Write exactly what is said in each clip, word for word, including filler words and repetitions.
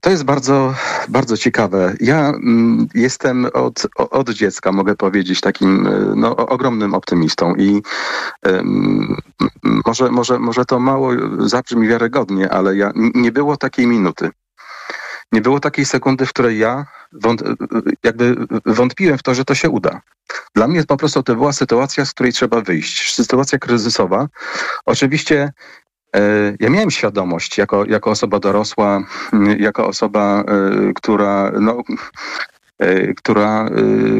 To jest bardzo, bardzo ciekawe. Ja mm, jestem od, od dziecka, mogę powiedzieć, takim no, ogromnym optymistą i ym, może, może, może to mało zabrzmi wiarygodnie, ale ja, nie było takiej minuty. Nie było takiej sekundy, w której ja wąt, jakby wątpiłem w to, że to się uda. Dla mnie po prostu to była sytuacja, z której trzeba wyjść. Sytuacja kryzysowa. Oczywiście ja miałem świadomość jako, jako osoba dorosła, jako osoba, która, no, która,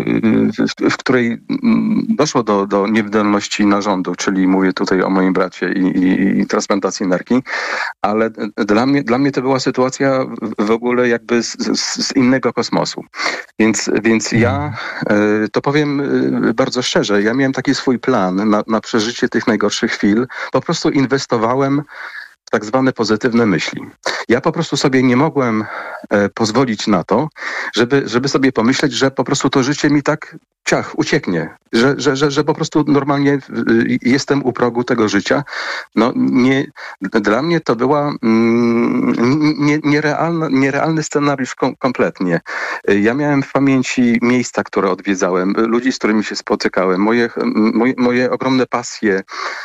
w, w której doszło do, do niewydolności narządu, czyli mówię tutaj o moim bracie i, i, i transplantacji nerki, ale dla mnie, dla mnie to była sytuacja w ogóle jakby z, z, z innego kosmosu. Więc, więc ja to powiem bardzo szczerze, ja miałem taki swój plan na, na przeżycie tych najgorszych chwil. Po prostu inwestowałem w tak zwane pozytywne myśli. Ja po prostu sobie nie mogłem e, pozwolić na to, żeby, żeby sobie pomyśleć, że po prostu to życie mi tak ciach, ucieknie. Że, że, że, że po prostu normalnie y, jestem u progu tego życia. No, nie, dla mnie to była mm, nie, nierealna, nierealny scenariusz kom, kompletnie. Ja miałem w pamięci miejsca, które odwiedzałem, ludzi, z którymi się spotykałem, moje, moje, moje ogromne pasje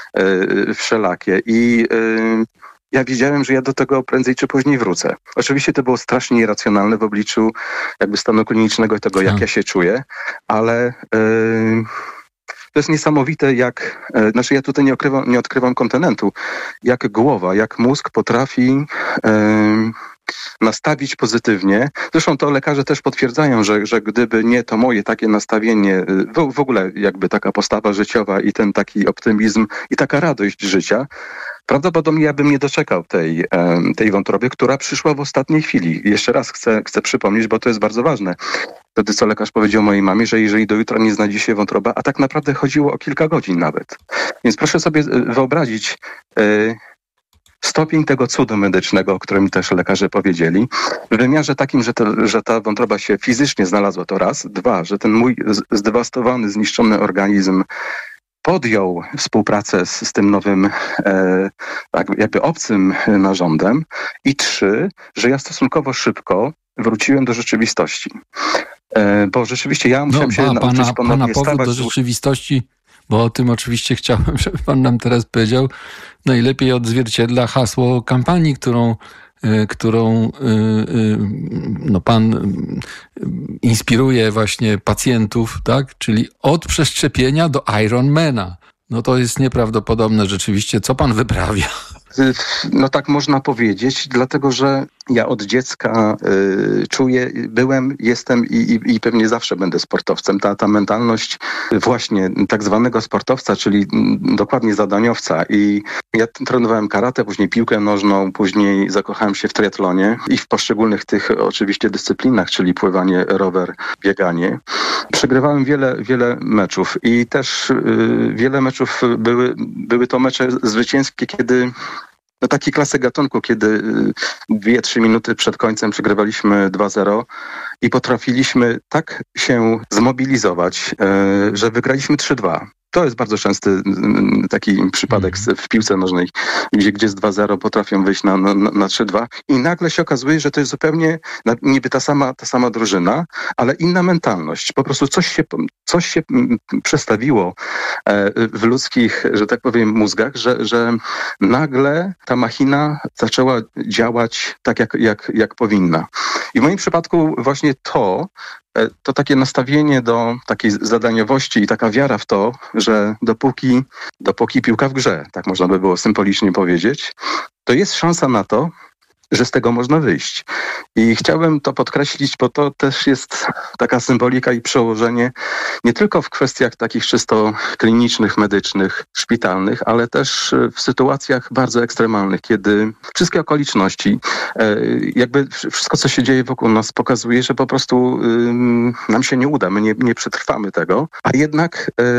y, wszelakie i y, ja wiedziałem, że ja do tego prędzej czy później wrócę. Oczywiście to było strasznie irracjonalne w obliczu jakby stanu klinicznego i tego, jak ja się czuję, ale yy, to jest niesamowite, jak, yy, znaczy ja tutaj nie odkrywam, nie odkrywam kontynentu, jak głowa, jak mózg potrafi yy, nastawić pozytywnie. Zresztą to lekarze też potwierdzają, że, że gdyby nie to moje takie nastawienie, w, w ogóle jakby taka postawa życiowa i ten taki optymizm i taka radość życia, prawdopodobnie ja bym nie doczekał tej, tej wątroby, która przyszła w ostatniej chwili. Jeszcze raz chcę, chcę przypomnieć, bo to jest bardzo ważne. Wtedy co lekarz powiedział mojej mamie, że jeżeli do jutra nie znajdzie się wątroba, a tak naprawdę chodziło o kilka godzin nawet. Więc proszę sobie wyobrazić y, stopień tego cudu medycznego, o którym też lekarze powiedzieli, w wymiarze takim, że, to, że ta wątroba się fizycznie znalazła, to raz. Dwa, że ten mój zdewastowany, zniszczony organizm podjął współpracę z, z tym nowym e, jakby obcym narządem. I trzy, że ja stosunkowo szybko wróciłem do rzeczywistości. E, bo rzeczywiście ja musiałem no, się a, nauczyć pana, ponownie pana powrót stawać... do rzeczywistości, bo o tym oczywiście chciałem, żeby pan nam teraz powiedział, najlepiej odzwierciedla hasło kampanii, którą którą no, pan inspiruje właśnie pacjentów, tak? Czyli od przeszczepienia do Ironmana. No to jest nieprawdopodobne rzeczywiście. Co pan wyprawia? No tak można powiedzieć, dlatego że ja od dziecka y, czuję, byłem, jestem i, i, i pewnie zawsze będę sportowcem. Ta, ta mentalność właśnie tak zwanego sportowca, czyli dokładnie zadaniowca. I ja trenowałem karate, później piłkę nożną, później zakochałem się w triatlonie i w poszczególnych tych oczywiście dyscyplinach, czyli pływanie, rower, bieganie. Przegrywałem wiele, wiele meczów i też y, wiele meczów były, były to mecze zwycięskie, kiedy no taki klasyk gatunku, kiedy dwie, trzy minuty przed końcem przegrywaliśmy dwa zero i potrafiliśmy tak się zmobilizować, że wygraliśmy trzy dwa. To jest bardzo częsty taki przypadek w piłce nożnej, gdzie, gdzie z dwa zero potrafią wyjść na, na, na trzy dwa i nagle się okazuje, że to jest zupełnie niby ta sama, ta sama drużyna, ale inna mentalność. Po prostu coś się, coś się przestawiło w ludzkich, że tak powiem, mózgach, że, że nagle ta machina zaczęła działać tak, jak, jak, jak powinna. I w moim przypadku właśnie to, to takie nastawienie do takiej zadaniowości i taka wiara w to, że dopóki, dopóki piłka w grze, tak można by było symbolicznie powiedzieć, to jest szansa na to, że z tego można wyjść. I chciałbym to podkreślić, bo to też jest taka symbolika i przełożenie nie tylko w kwestiach takich czysto klinicznych, medycznych, szpitalnych, ale też w sytuacjach bardzo ekstremalnych, kiedy wszystkie okoliczności, jakby wszystko, co się dzieje wokół nas, pokazuje, że po prostu nam się nie uda, my nie, nie przetrwamy tego, a jednak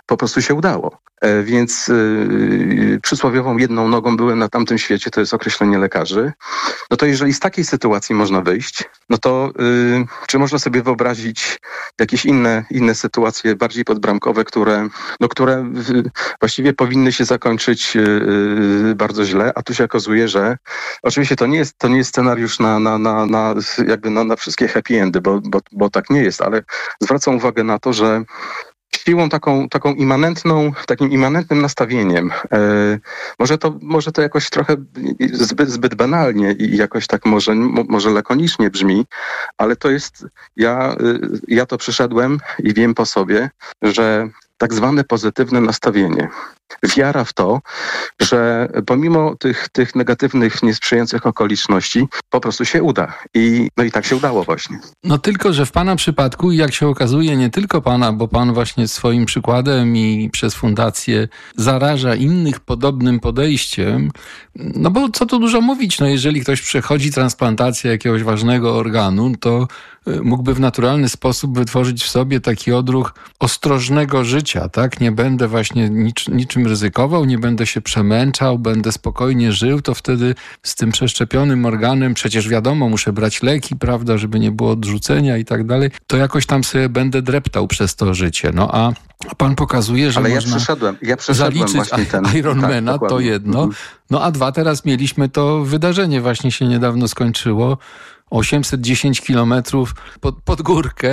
po prostu się udało. Więc yy, przysłowiową jedną nogą byłem na tamtym świecie, to jest określenie lekarzy. No to jeżeli z takiej sytuacji można wyjść, no to yy, czy można sobie wyobrazić jakieś inne, inne sytuacje bardziej podbramkowe, które, no, które yy, właściwie powinny się zakończyć yy, bardzo źle, a tu się okazuje, że oczywiście to nie jest, to nie jest scenariusz na, na, na, na, jakby na, na wszystkie happy endy, bo, bo, bo tak nie jest, ale zwracam uwagę na to, że siłą taką, taką immanentną, takim immanentnym nastawieniem. E, może, to, może to jakoś trochę zbyt, zbyt banalnie i jakoś tak może, może lakonicznie brzmi, ale to jest, ja, ja to przyszedłem i wiem po sobie, że tak zwane pozytywne nastawienie, wiara w to, że pomimo tych, tych negatywnych, niesprzyjających okoliczności po prostu się uda. I, no i tak się udało właśnie. No tylko, że w pana przypadku, jak się okazuje, nie tylko pana, bo pan właśnie swoim przykładem i przez fundację zaraża innych podobnym podejściem, no bo co tu dużo mówić, no jeżeli ktoś przechodzi transplantację jakiegoś ważnego organu, to mógłby w naturalny sposób wytworzyć w sobie taki odruch ostrożnego życia, tak? Nie będę właśnie nic, niczym ryzykował, nie będę się przemęczał, będę spokojnie żył, to wtedy z tym przeszczepionym organem, przecież wiadomo, muszę brać leki, prawda, żeby nie było odrzucenia i tak dalej, to jakoś tam sobie będę dreptał przez to życie. No a pan pokazuje, że Ale można ja przeszedłem, ja przeszedłem zaliczyć właśnie ten Ironmana, tak, to jedno. No a dwa, teraz mieliśmy to wydarzenie, właśnie się niedawno skończyło. osiemset dziesięć kilometrów pod, pod górkę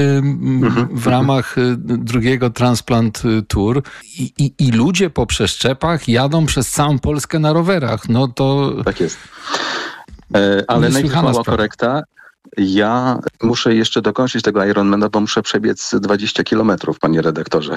w ramach drugiego Transplant Tour I, i, i ludzie po przeszczepach jadą przez całą Polskę na rowerach. No to... Tak jest. E, ale najpierw mała korekta. Ja muszę jeszcze dokończyć tego Ironmana, bo muszę przebiec dwadzieścia kilometrów, panie redaktorze.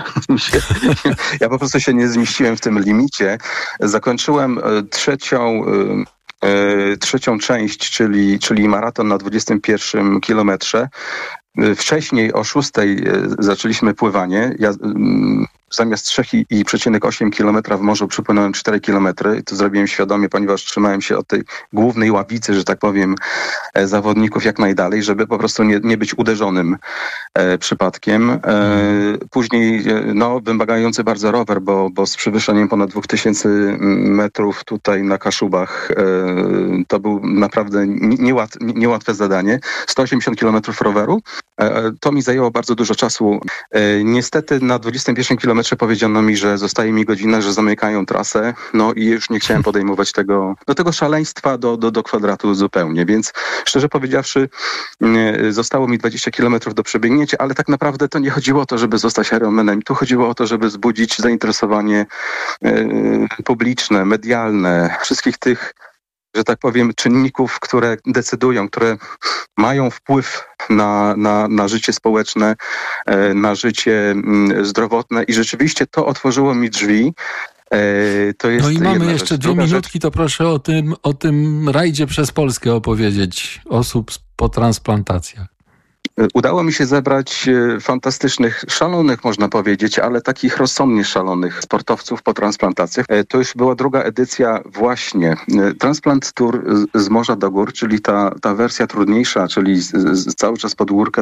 Ja po prostu się nie zmieściłem w tym limicie. Zakończyłem trzecią... trzecią część, czyli, czyli maraton na dwudziestym pierwszym kilometrze. Wcześniej o szóstej zaczęliśmy pływanie. Ja zamiast trzy przecinek osiem kilometra w morzu przypłynąłem cztery kilometry. To zrobiłem świadomie, ponieważ trzymałem się od tej głównej ławicy, że tak powiem, zawodników jak najdalej, żeby po prostu nie, nie być uderzonym e, przypadkiem. E, później no, wymagający bardzo rower, bo, bo z przewyższeniem ponad dwóch tysięcy metrów tutaj na Kaszubach e, to był naprawdę niełat, niełatwe zadanie. sto osiemdziesiąt kilometrów roweru. E, to mi zajęło bardzo dużo czasu. E, niestety na dwudziestym pierwszym kilometrze powiedziano mi, że zostaje mi godzina, że zamykają trasę, no i już nie chciałem podejmować tego, do tego szaleństwa do, do, do kwadratu zupełnie, więc szczerze powiedziawszy zostało mi dwadzieścia kilometrów do przebiegnięcia, ale tak naprawdę to nie chodziło o to, żeby zostać Ironmanem, tu chodziło o to, żeby wzbudzić zainteresowanie yy, publiczne, medialne, wszystkich tych, że tak powiem, czynników, które decydują, które mają wpływ na, na, na życie społeczne, na życie zdrowotne i rzeczywiście to otworzyło mi drzwi. To jest no i mamy jeszcze rzecz. dwie Druga minutki, rzecz. To proszę o tym, o tym rajdzie przez Polskę opowiedzieć, osób po transplantacjach. Udało mi się zebrać fantastycznych, szalonych można powiedzieć, ale takich rozsądnie szalonych sportowców po transplantacjach. To już była druga edycja właśnie Transplant Tour z morza do gór, czyli ta, ta wersja trudniejsza, czyli z, z, cały czas pod górkę.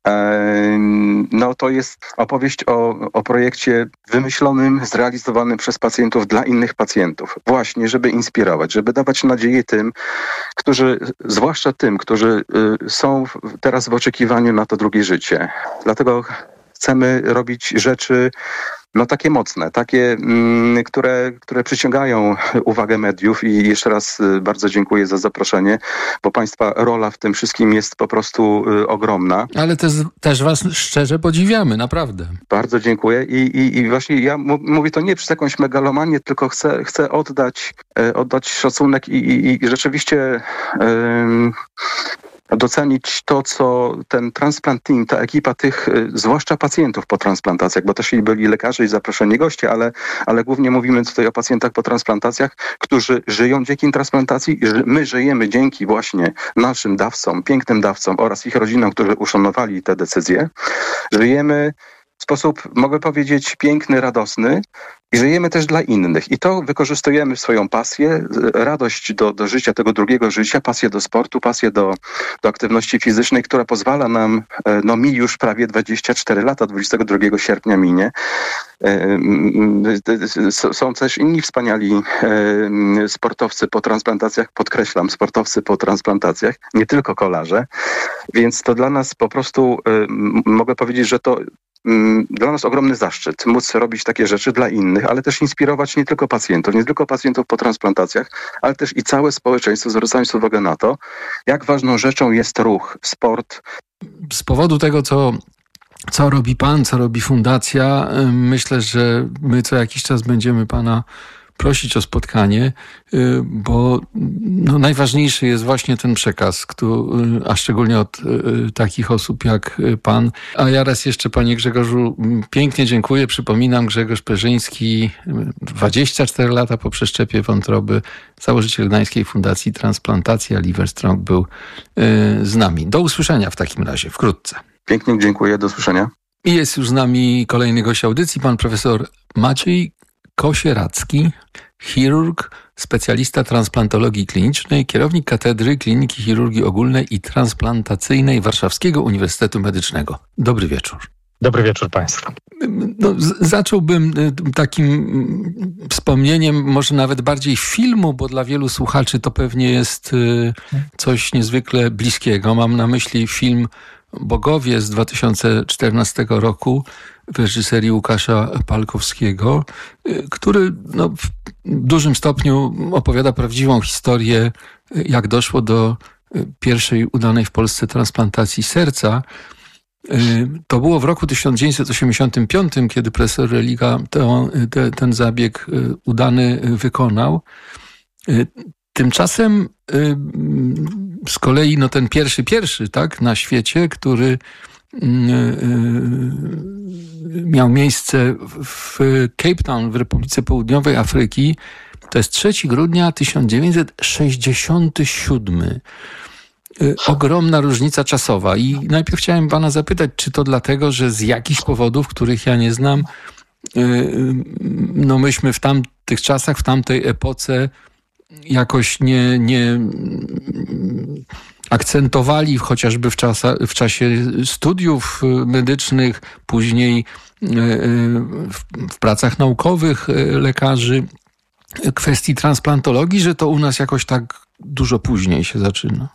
No to jest opowieść o, o projekcie wymyślonym, zrealizowanym przez pacjentów dla innych pacjentów. Właśnie, żeby inspirować, żeby dawać nadzieję tym, którzy, zwłaszcza tym, którzy są teraz w oczekiwaniu na to drugie życie. Dlatego chcemy robić rzeczy no takie mocne, takie, mm, które, które przyciągają uwagę mediów i jeszcze raz bardzo dziękuję za zaproszenie, bo państwa rola w tym wszystkim jest po prostu y, ogromna. Ale też, też was szczerze podziwiamy, naprawdę. Bardzo dziękuję i, i, i właśnie ja m- mówię to nie przez jakąś megalomanię, tylko chcę, chcę oddać, e, oddać szacunek i, i, i rzeczywiście e, docenić to, co ten transplant team, ta ekipa tych, zwłaszcza pacjentów po transplantacjach, bo też i byli lekarze i zaproszeni goście, ale, ale głównie mówimy tutaj o pacjentach po transplantacjach, którzy żyją dzięki transplantacji. My żyjemy dzięki właśnie naszym dawcom, pięknym dawcom oraz ich rodzinom, którzy uszanowali te decyzje. Żyjemy sposób, mogę powiedzieć, piękny, radosny i żyjemy też dla innych. I to wykorzystujemy w swoją pasję, radość do, do życia, tego drugiego życia, pasję do sportu, pasję do, do aktywności fizycznej, która pozwala nam, no mi już prawie dwadzieścia cztery lata, dwudziestego drugiego sierpnia minie. Są też inni wspaniali sportowcy po transplantacjach, podkreślam, sportowcy po transplantacjach, nie tylko kolarze, więc to dla nas po prostu, mogę powiedzieć, że to dla nas ogromny zaszczyt móc robić takie rzeczy dla innych, ale też inspirować nie tylko pacjentów, nie tylko pacjentów po transplantacjach, ale też i całe społeczeństwo, zwracając uwagę na to, jak ważną rzeczą jest ruch, sport. Z powodu tego, co Co robi pan, co robi fundacja? Myślę, że my co jakiś czas będziemy pana prosić o spotkanie, bo no najważniejszy jest właśnie ten przekaz, który, a szczególnie od takich osób jak pan. A ja raz jeszcze, panie Grzegorzu, pięknie dziękuję. Przypominam, Grzegorz Perzyński, dwadzieścia cztery lata po przeszczepie wątroby, założyciel Gdańskiej Fundacji Transplantacja Livestrong był z nami. Do usłyszenia w takim razie, wkrótce. Pięknie dziękuję, do usłyszenia. I jest już z nami kolejny gość audycji, pan profesor Maciej Kosieracki, chirurg, specjalista transplantologii klinicznej, kierownik Katedry Kliniki Chirurgii Ogólnej i Transplantacyjnej Warszawskiego Uniwersytetu Medycznego. Dobry wieczór. Dobry wieczór państwu. No, z- zacząłbym takim wspomnieniem, może nawet bardziej filmu, bo dla wielu słuchaczy to pewnie jest coś niezwykle bliskiego. Mam na myśli film Bogowie z dwa tysiące czternastego roku w reżyserii Łukasza Palkowskiego, który no, w dużym stopniu opowiada prawdziwą historię, jak doszło do pierwszej udanej w Polsce transplantacji serca. To było w roku tysiąc dziewięćset osiemdziesiątym piątym, kiedy profesor Religa to, te, ten zabieg udany wykonał. Tymczasem z kolei no ten pierwszy, pierwszy tak, na świecie, który miał miejsce w Cape Town w Republice Południowej Afryki, to jest trzeciego grudnia tysiąc dziewięćset sześćdziesiątego siódmego. Ogromna różnica czasowa. I najpierw chciałem pana zapytać, czy to dlatego, że z jakichś powodów, których ja nie znam, no myśmy w tamtych czasach, w tamtej epoce jakoś nie, nie akcentowali chociażby w, czasa, w czasie studiów medycznych, później w, w pracach naukowych lekarzy kwestii transplantologii, że to u nas jakoś tak dużo później się zaczyna.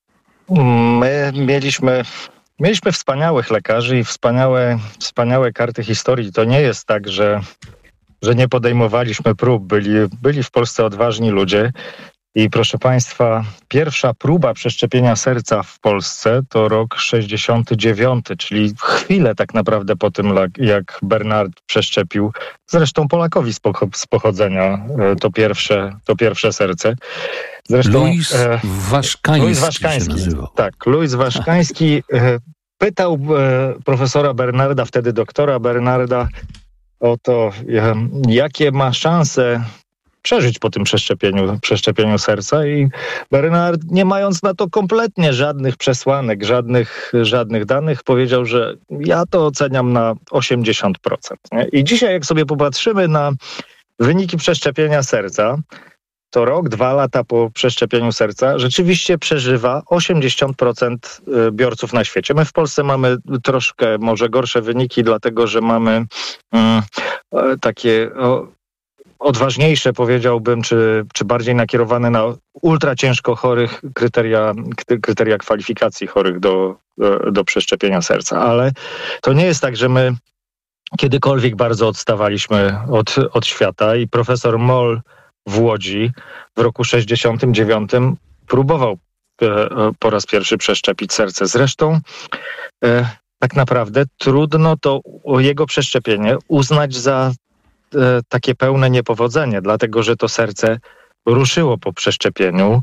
My mieliśmy, mieliśmy wspaniałych lekarzy i wspaniałe, wspaniałe karty historii. To nie jest tak, że, że nie podejmowaliśmy prób. Byli, byli w Polsce odważni ludzie. I proszę państwa, pierwsza próba przeszczepienia serca w Polsce to rok sześćdziesiąty dziewiąty, czyli chwilę tak naprawdę po tym, jak Bernard przeszczepił, zresztą Polakowi z, pocho- z pochodzenia, to pierwsze, to pierwsze serce. Zresztą, Louis e, Waszkański, Louis Waszkański się nazywał. Tak, Louis Waszkański e, pytał e, profesora Bernarda, wtedy doktora Bernarda, o to, e, jakie ma szanse przeżyć po tym przeszczepieniu, przeszczepieniu serca, i Bernard, nie mając na to kompletnie żadnych przesłanek, żadnych, żadnych danych, powiedział, że ja to oceniam na osiemdziesiąt procent. Nie? I dzisiaj jak sobie popatrzymy na wyniki przeszczepienia serca, to rok, dwa lata po przeszczepieniu serca rzeczywiście przeżywa osiemdziesiąt procent biorców na świecie. My w Polsce mamy troszkę może gorsze wyniki, dlatego że mamy mm, takie o, odważniejsze, powiedziałbym, czy, czy bardziej nakierowane na ultra ciężko chorych kryteria, kryteria kwalifikacji chorych do, do, do przeszczepienia serca. Ale to nie jest tak, że my kiedykolwiek bardzo odstawaliśmy od, od świata, i profesor Moll w Łodzi w roku sześćdziesiątym dziewiątym próbował e, po raz pierwszy przeszczepić serce. Zresztą e, tak naprawdę trudno to jego przeszczepienie uznać za e, takie pełne niepowodzenie, dlatego że to serce ruszyło po przeszczepieniu.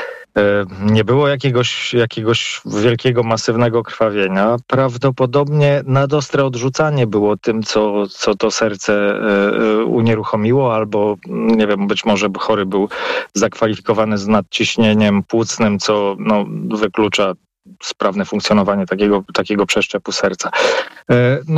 Nie było jakiegoś, jakiegoś wielkiego, masywnego krwawienia. Prawdopodobnie nadostre odrzucanie było tym, co, co to serce unieruchomiło, albo nie wiem, być może chory był zakwalifikowany z nadciśnieniem płucnym, co no, wyklucza sprawne funkcjonowanie takiego, takiego przeszczepu serca. No,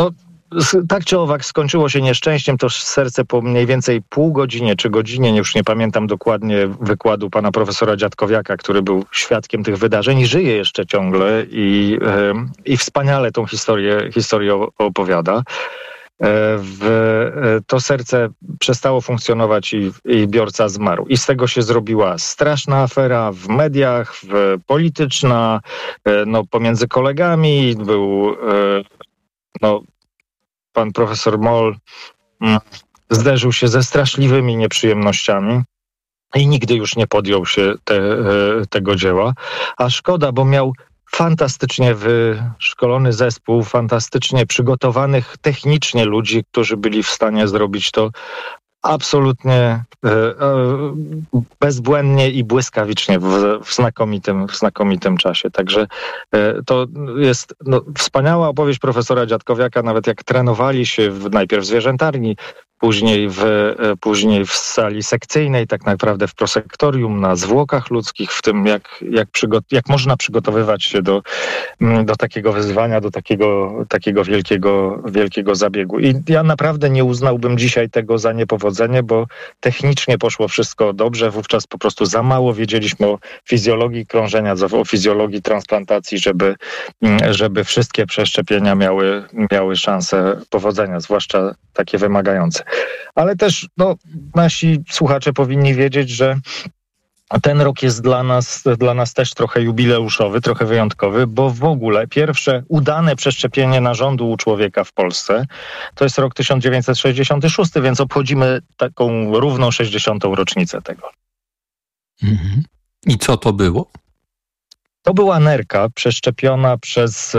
tak czy owak skończyło się nieszczęściem. To serce po mniej więcej pół godzinie czy godzinie, już nie pamiętam dokładnie wykładu pana profesora Dziadkowiaka, który był świadkiem tych wydarzeń, żyje jeszcze ciągle i, i wspaniale tą historię, historię opowiada. W, to serce przestało funkcjonować i, i biorca zmarł. I z tego się zrobiła straszna afera w mediach, w polityczna, no, pomiędzy kolegami. Był no, pan profesor Moll zderzył się ze straszliwymi nieprzyjemnościami i nigdy już nie podjął się te, tego dzieła. A szkoda, bo miał fantastycznie wyszkolony zespół, fantastycznie przygotowanych technicznie ludzi, którzy byli w stanie zrobić to absolutnie e, e, bezbłędnie i błyskawicznie w, w, znakomitym, w znakomitym czasie. Także e, to jest no, wspaniała opowieść profesora Dziadkowiaka, nawet jak trenowali się w, najpierw w zwierzętarni, później w, później w sali sekcyjnej, tak naprawdę w prosektorium, na zwłokach ludzkich, w tym jak, jak, przygo- jak można przygotowywać się do, do takiego wyzwania, do takiego, takiego wielkiego, wielkiego zabiegu. I ja naprawdę nie uznałbym dzisiaj tego za niepowodzenie, bo technicznie poszło wszystko dobrze, wówczas po prostu za mało wiedzieliśmy o fizjologii krążenia, o fizjologii transplantacji, żeby, żeby wszystkie przeszczepienia miały, miały szansę powodzenia, zwłaszcza takie wymagające. Ale też no, nasi słuchacze powinni wiedzieć, że ten rok jest dla nas, dla nas też trochę jubileuszowy, trochę wyjątkowy, bo w ogóle pierwsze udane przeszczepienie narządu u człowieka w Polsce to jest rok tysiąc dziewięćset sześćdziesiąty szósty, więc obchodzimy taką równą sześćdziesiątą rocznicę tego. Mhm. I co to było? To była nerka przeszczepiona przez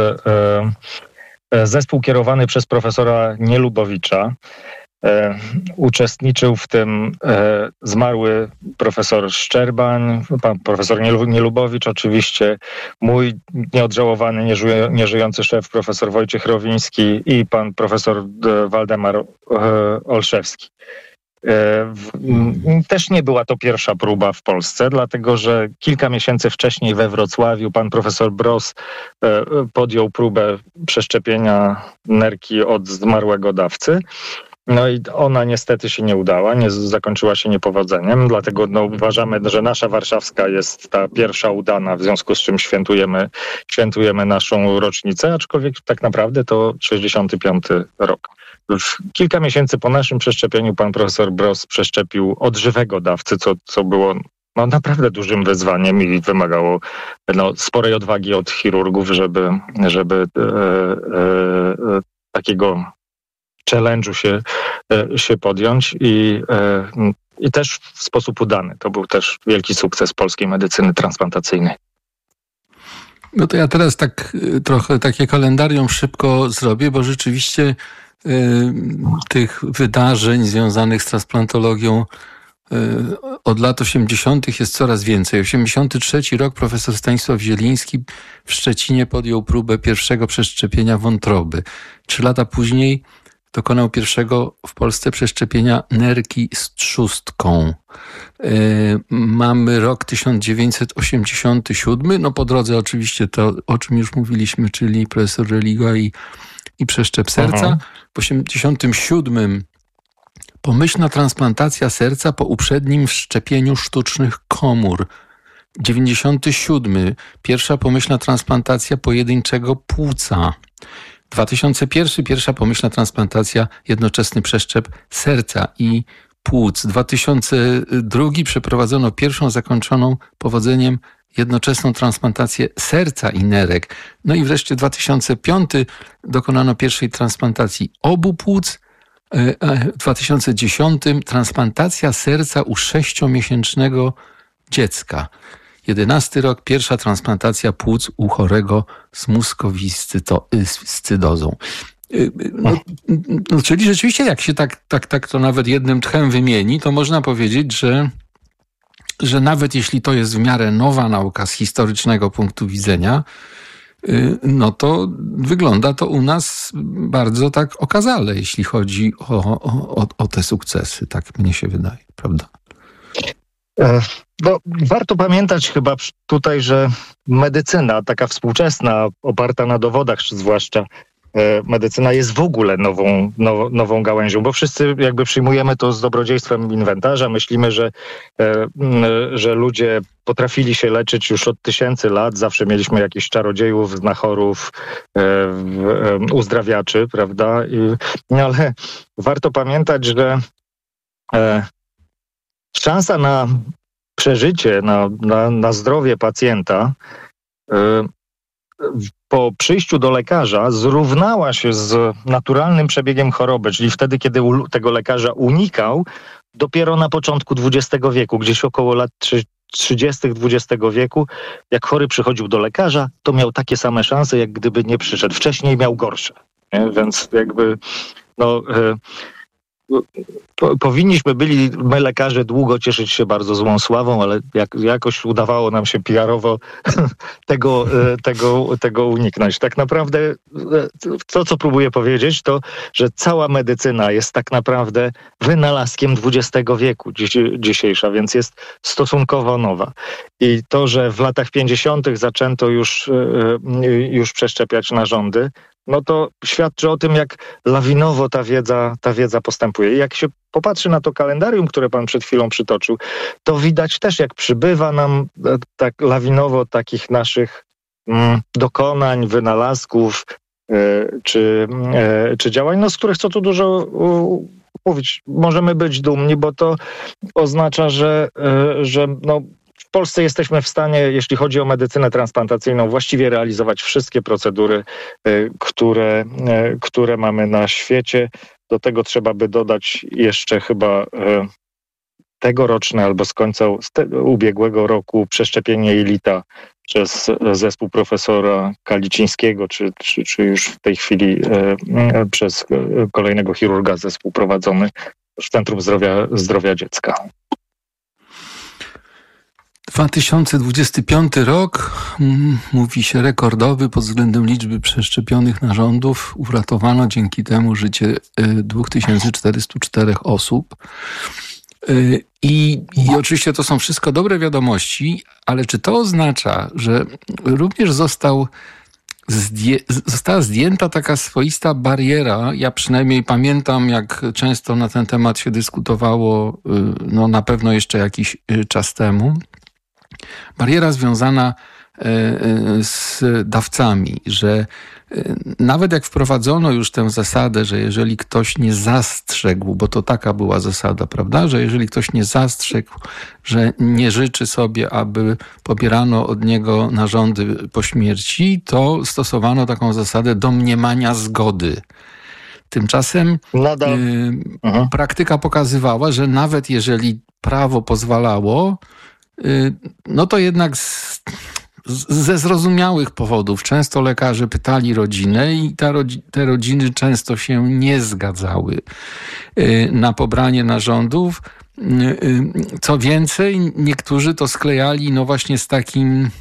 e, zespół kierowany przez profesora Nielubowicza. E, uczestniczył w tym e, zmarły profesor Szczerbań, pan profesor Nielubowicz oczywiście, mój nieodżałowany, nieżyję, nieżyjący szef profesor Wojciech Rowiński i pan profesor e, Waldemar e, Olszewski. E, w, m, też nie była to pierwsza próba w Polsce, dlatego że kilka miesięcy wcześniej we Wrocławiu pan profesor Bross e, podjął próbę przeszczepienia nerki od zmarłego dawcy. No i ona niestety się nie udała, nie zakończyła się niepowodzeniem, dlatego no, uważamy, że nasza warszawska jest ta pierwsza udana, w związku z czym świętujemy, świętujemy naszą rocznicę, aczkolwiek tak naprawdę to sześćdziesiąty piąty rok. Kilka miesięcy po naszym przeszczepieniu pan profesor Bross przeszczepił od żywego dawcy, co, co było no, naprawdę dużym wyzwaniem i wymagało no, sporej odwagi od chirurgów, żeby, żeby e, e, e, takiego challenge'u się, się podjąć i, i też w sposób udany. To był też wielki sukces polskiej medycyny transplantacyjnej. No to ja teraz tak trochę takie kalendarium szybko zrobię, bo rzeczywiście y, tych wydarzeń związanych z transplantologią y, od lat osiemdziesiątych jest coraz więcej. osiemdziesiąty trzeci rok profesor Stanisław Zieliński w Szczecinie podjął próbę pierwszego przeszczepienia wątroby. Trzy lata później dokonał pierwszego w Polsce przeszczepienia nerki z trzustką. Yy, mamy rok tysiąc dziewięćset osiemdziesiąty siódmy, no po drodze oczywiście to, o czym już mówiliśmy, czyli profesor Religa i, i przeszczep serca. Aha. W osiemdziesiątym siódmym pomyślna transplantacja serca po uprzednim wszczepieniu sztucznych komór. dziewięćdziesiąty siódmy pierwsza pomyślna transplantacja pojedynczego płuca. dwa tysiące pierwszy pierwsza pomyślna transplantacja, jednoczesny przeszczep serca i płuc. dwa tysiące drugi przeprowadzono pierwszą zakończoną powodzeniem jednoczesną transplantację serca i nerek. No i wreszcie dwa tysiące piąty dokonano pierwszej transplantacji obu płuc. W dwa tysiące dziesiątym transplantacja serca u sześciomiesięcznego dziecka. jedenasty rok, pierwsza transplantacja płuc u chorego z muskowiscydozą. No, no, czyli rzeczywiście, jak się tak, tak, tak to nawet jednym tchem wymieni, to można powiedzieć, że, że nawet jeśli to jest w miarę nowa nauka z historycznego punktu widzenia, no to wygląda to u nas bardzo tak okazale, jeśli chodzi o, o, o te sukcesy. Tak mnie się wydaje, prawda? No, warto pamiętać chyba tutaj, że medycyna taka współczesna, oparta na dowodach zwłaszcza, medycyna jest w ogóle nową, now, nową gałęzią, bo wszyscy jakby przyjmujemy to z dobrodziejstwem inwentarza. Myślimy, że, że ludzie potrafili się leczyć już od tysięcy lat. Zawsze mieliśmy jakichś czarodziejów, znachorów, uzdrawiaczy, prawda? I, no ale warto pamiętać, że szansa na przeżycie, na, na, na zdrowie pacjenta po przyjściu do lekarza zrównała się z naturalnym przebiegiem choroby, czyli wtedy, kiedy tego lekarza unikał, dopiero na początku dwudziestego wieku, gdzieś około lat trzydziestych dwudziestego wieku, jak chory przychodził do lekarza, to miał takie same szanse, jak gdyby nie przyszedł. Wcześniej miał gorsze. Nie? Więc jakby no... Po, powinniśmy byli, my lekarze, długo cieszyć się bardzo złą sławą, ale jak, jakoś udawało nam się P R-owo tego, tego, tego uniknąć. Tak naprawdę to, co próbuję powiedzieć, to, że cała medycyna jest tak naprawdę wynalazkiem dwudziestego wieku dziś, dzisiejsza, więc jest stosunkowo nowa. I to, że w latach pięćdziesiątych zaczęto już, już przeszczepiać narządy, no to świadczy o tym, jak lawinowo ta wiedza, ta wiedza postępuje. I jak się popatrzy na to kalendarium, które pan przed chwilą przytoczył, to widać też, jak przybywa nam tak lawinowo takich naszych mm, dokonań, wynalazków y, czy, y, czy działań, no, z których co tu dużo y, mówić. Możemy być dumni, bo to oznacza, że, y, że no, w Polsce jesteśmy w stanie, jeśli chodzi o medycynę transplantacyjną, właściwie realizować wszystkie procedury, które, które mamy na świecie. Do tego trzeba by dodać jeszcze chyba tegoroczne albo z końca ubiegłego roku przeszczepienie jelita przez zespół profesora Kalicińskiego, czy, czy, czy już w tej chwili przez kolejnego chirurga zespół prowadzony w Centrum Zdrowia, Zdrowia Dziecka. dwa tysiące dwudziesty piąty rok, mówi się rekordowy pod względem liczby przeszczepionych narządów. Uratowano dzięki temu życie dwa tysiące czterysta cztery osób. I, I oczywiście to są wszystko dobre wiadomości, ale czy to oznacza, że również został zdję, została zdjęta taka swoista bariera? Ja przynajmniej pamiętam, jak często na ten temat się dyskutowało, no na pewno jeszcze jakiś czas temu. Bariera związana z dawcami, że nawet jak wprowadzono już tę zasadę, że jeżeli ktoś nie zastrzegł, bo to taka była zasada, prawda, że jeżeli ktoś nie zastrzegł, że nie życzy sobie, aby pobierano od niego narządy po śmierci, to stosowano taką zasadę domniemania zgody. Tymczasem Nadal. Y, praktyka pokazywała, że nawet jeżeli prawo pozwalało, no to jednak z, ze zrozumiałych powodów często lekarze pytali rodzinę i ta rodzi, te rodziny często się nie zgadzały na pobranie narządów. Co więcej, niektórzy to sklejali no właśnie z takim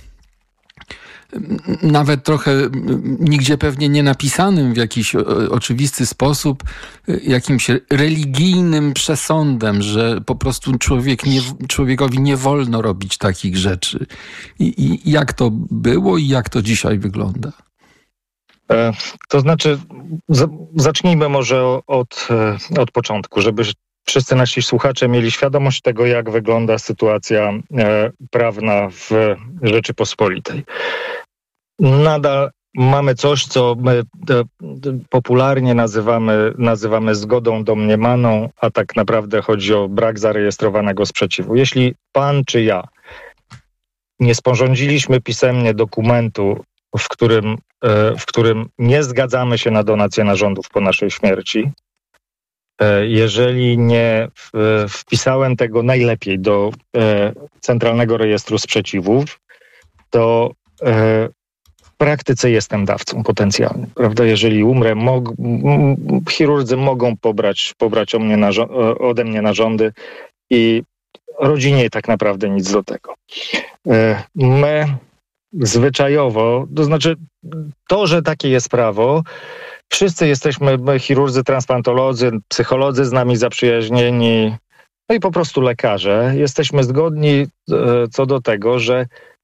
nawet trochę nigdzie pewnie nie napisanym w jakiś oczywisty sposób, jakimś religijnym przesądem, że po prostu człowiek nie, człowiekowi nie wolno robić takich rzeczy. I, i jak to było i jak to dzisiaj wygląda? E, to znaczy, z, zacznijmy może od, od początku, żeby wszyscy nasi słuchacze mieli świadomość tego, jak wygląda sytuacja e, prawna w Rzeczypospolitej. Nadal mamy coś, co my e, popularnie nazywamy, nazywamy zgodą domniemaną, a tak naprawdę chodzi o brak zarejestrowanego sprzeciwu. Jeśli pan czy ja nie sporządziliśmy pisemnie dokumentu, w którym, e, w którym nie zgadzamy się na donację narządów po naszej śmierci, jeżeli nie wpisałem tego najlepiej do e, Centralnego Rejestru Sprzeciwów, to e, w praktyce jestem dawcą potencjalnym, prawda? Jeżeli umrę, mog, m, chirurdzy mogą pobrać, pobrać o mnie narzo- ode mnie narządy i rodzinie tak naprawdę nic do tego. E, my zwyczajowo, to znaczy to, że takie jest prawo, wszyscy jesteśmy, my chirurdzy, transplantolodzy, psycholodzy z nami zaprzyjaźnieni, no i po prostu lekarze. Jesteśmy zgodni e, co do tego, że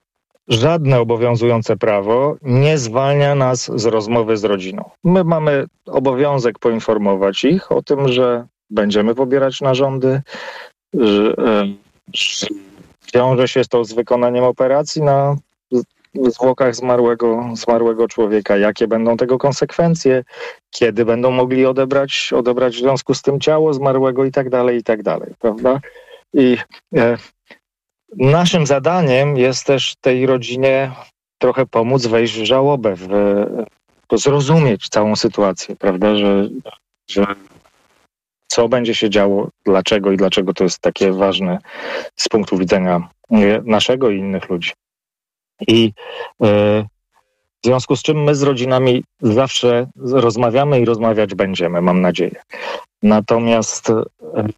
żadne obowiązujące prawo nie zwalnia nas z rozmowy z rodziną. My mamy obowiązek poinformować ich o tym, że będziemy pobierać narządy, że, że wiąże się to z wykonaniem operacji na zwłokach zmarłego, zmarłego człowieka, jakie będą tego konsekwencje, kiedy będą mogli odebrać, odebrać w związku z tym ciało zmarłego i tak dalej, i tak dalej, prawda? I e, naszym zadaniem jest też tej rodzinie trochę pomóc wejść w żałobę, w, w, zrozumieć całą sytuację, prawda, że, że co będzie się działo, dlaczego i dlaczego to jest takie ważne z punktu widzenia naszego i innych ludzi. I e, w związku z czym my z rodzinami zawsze rozmawiamy i rozmawiać będziemy, mam nadzieję. Natomiast e,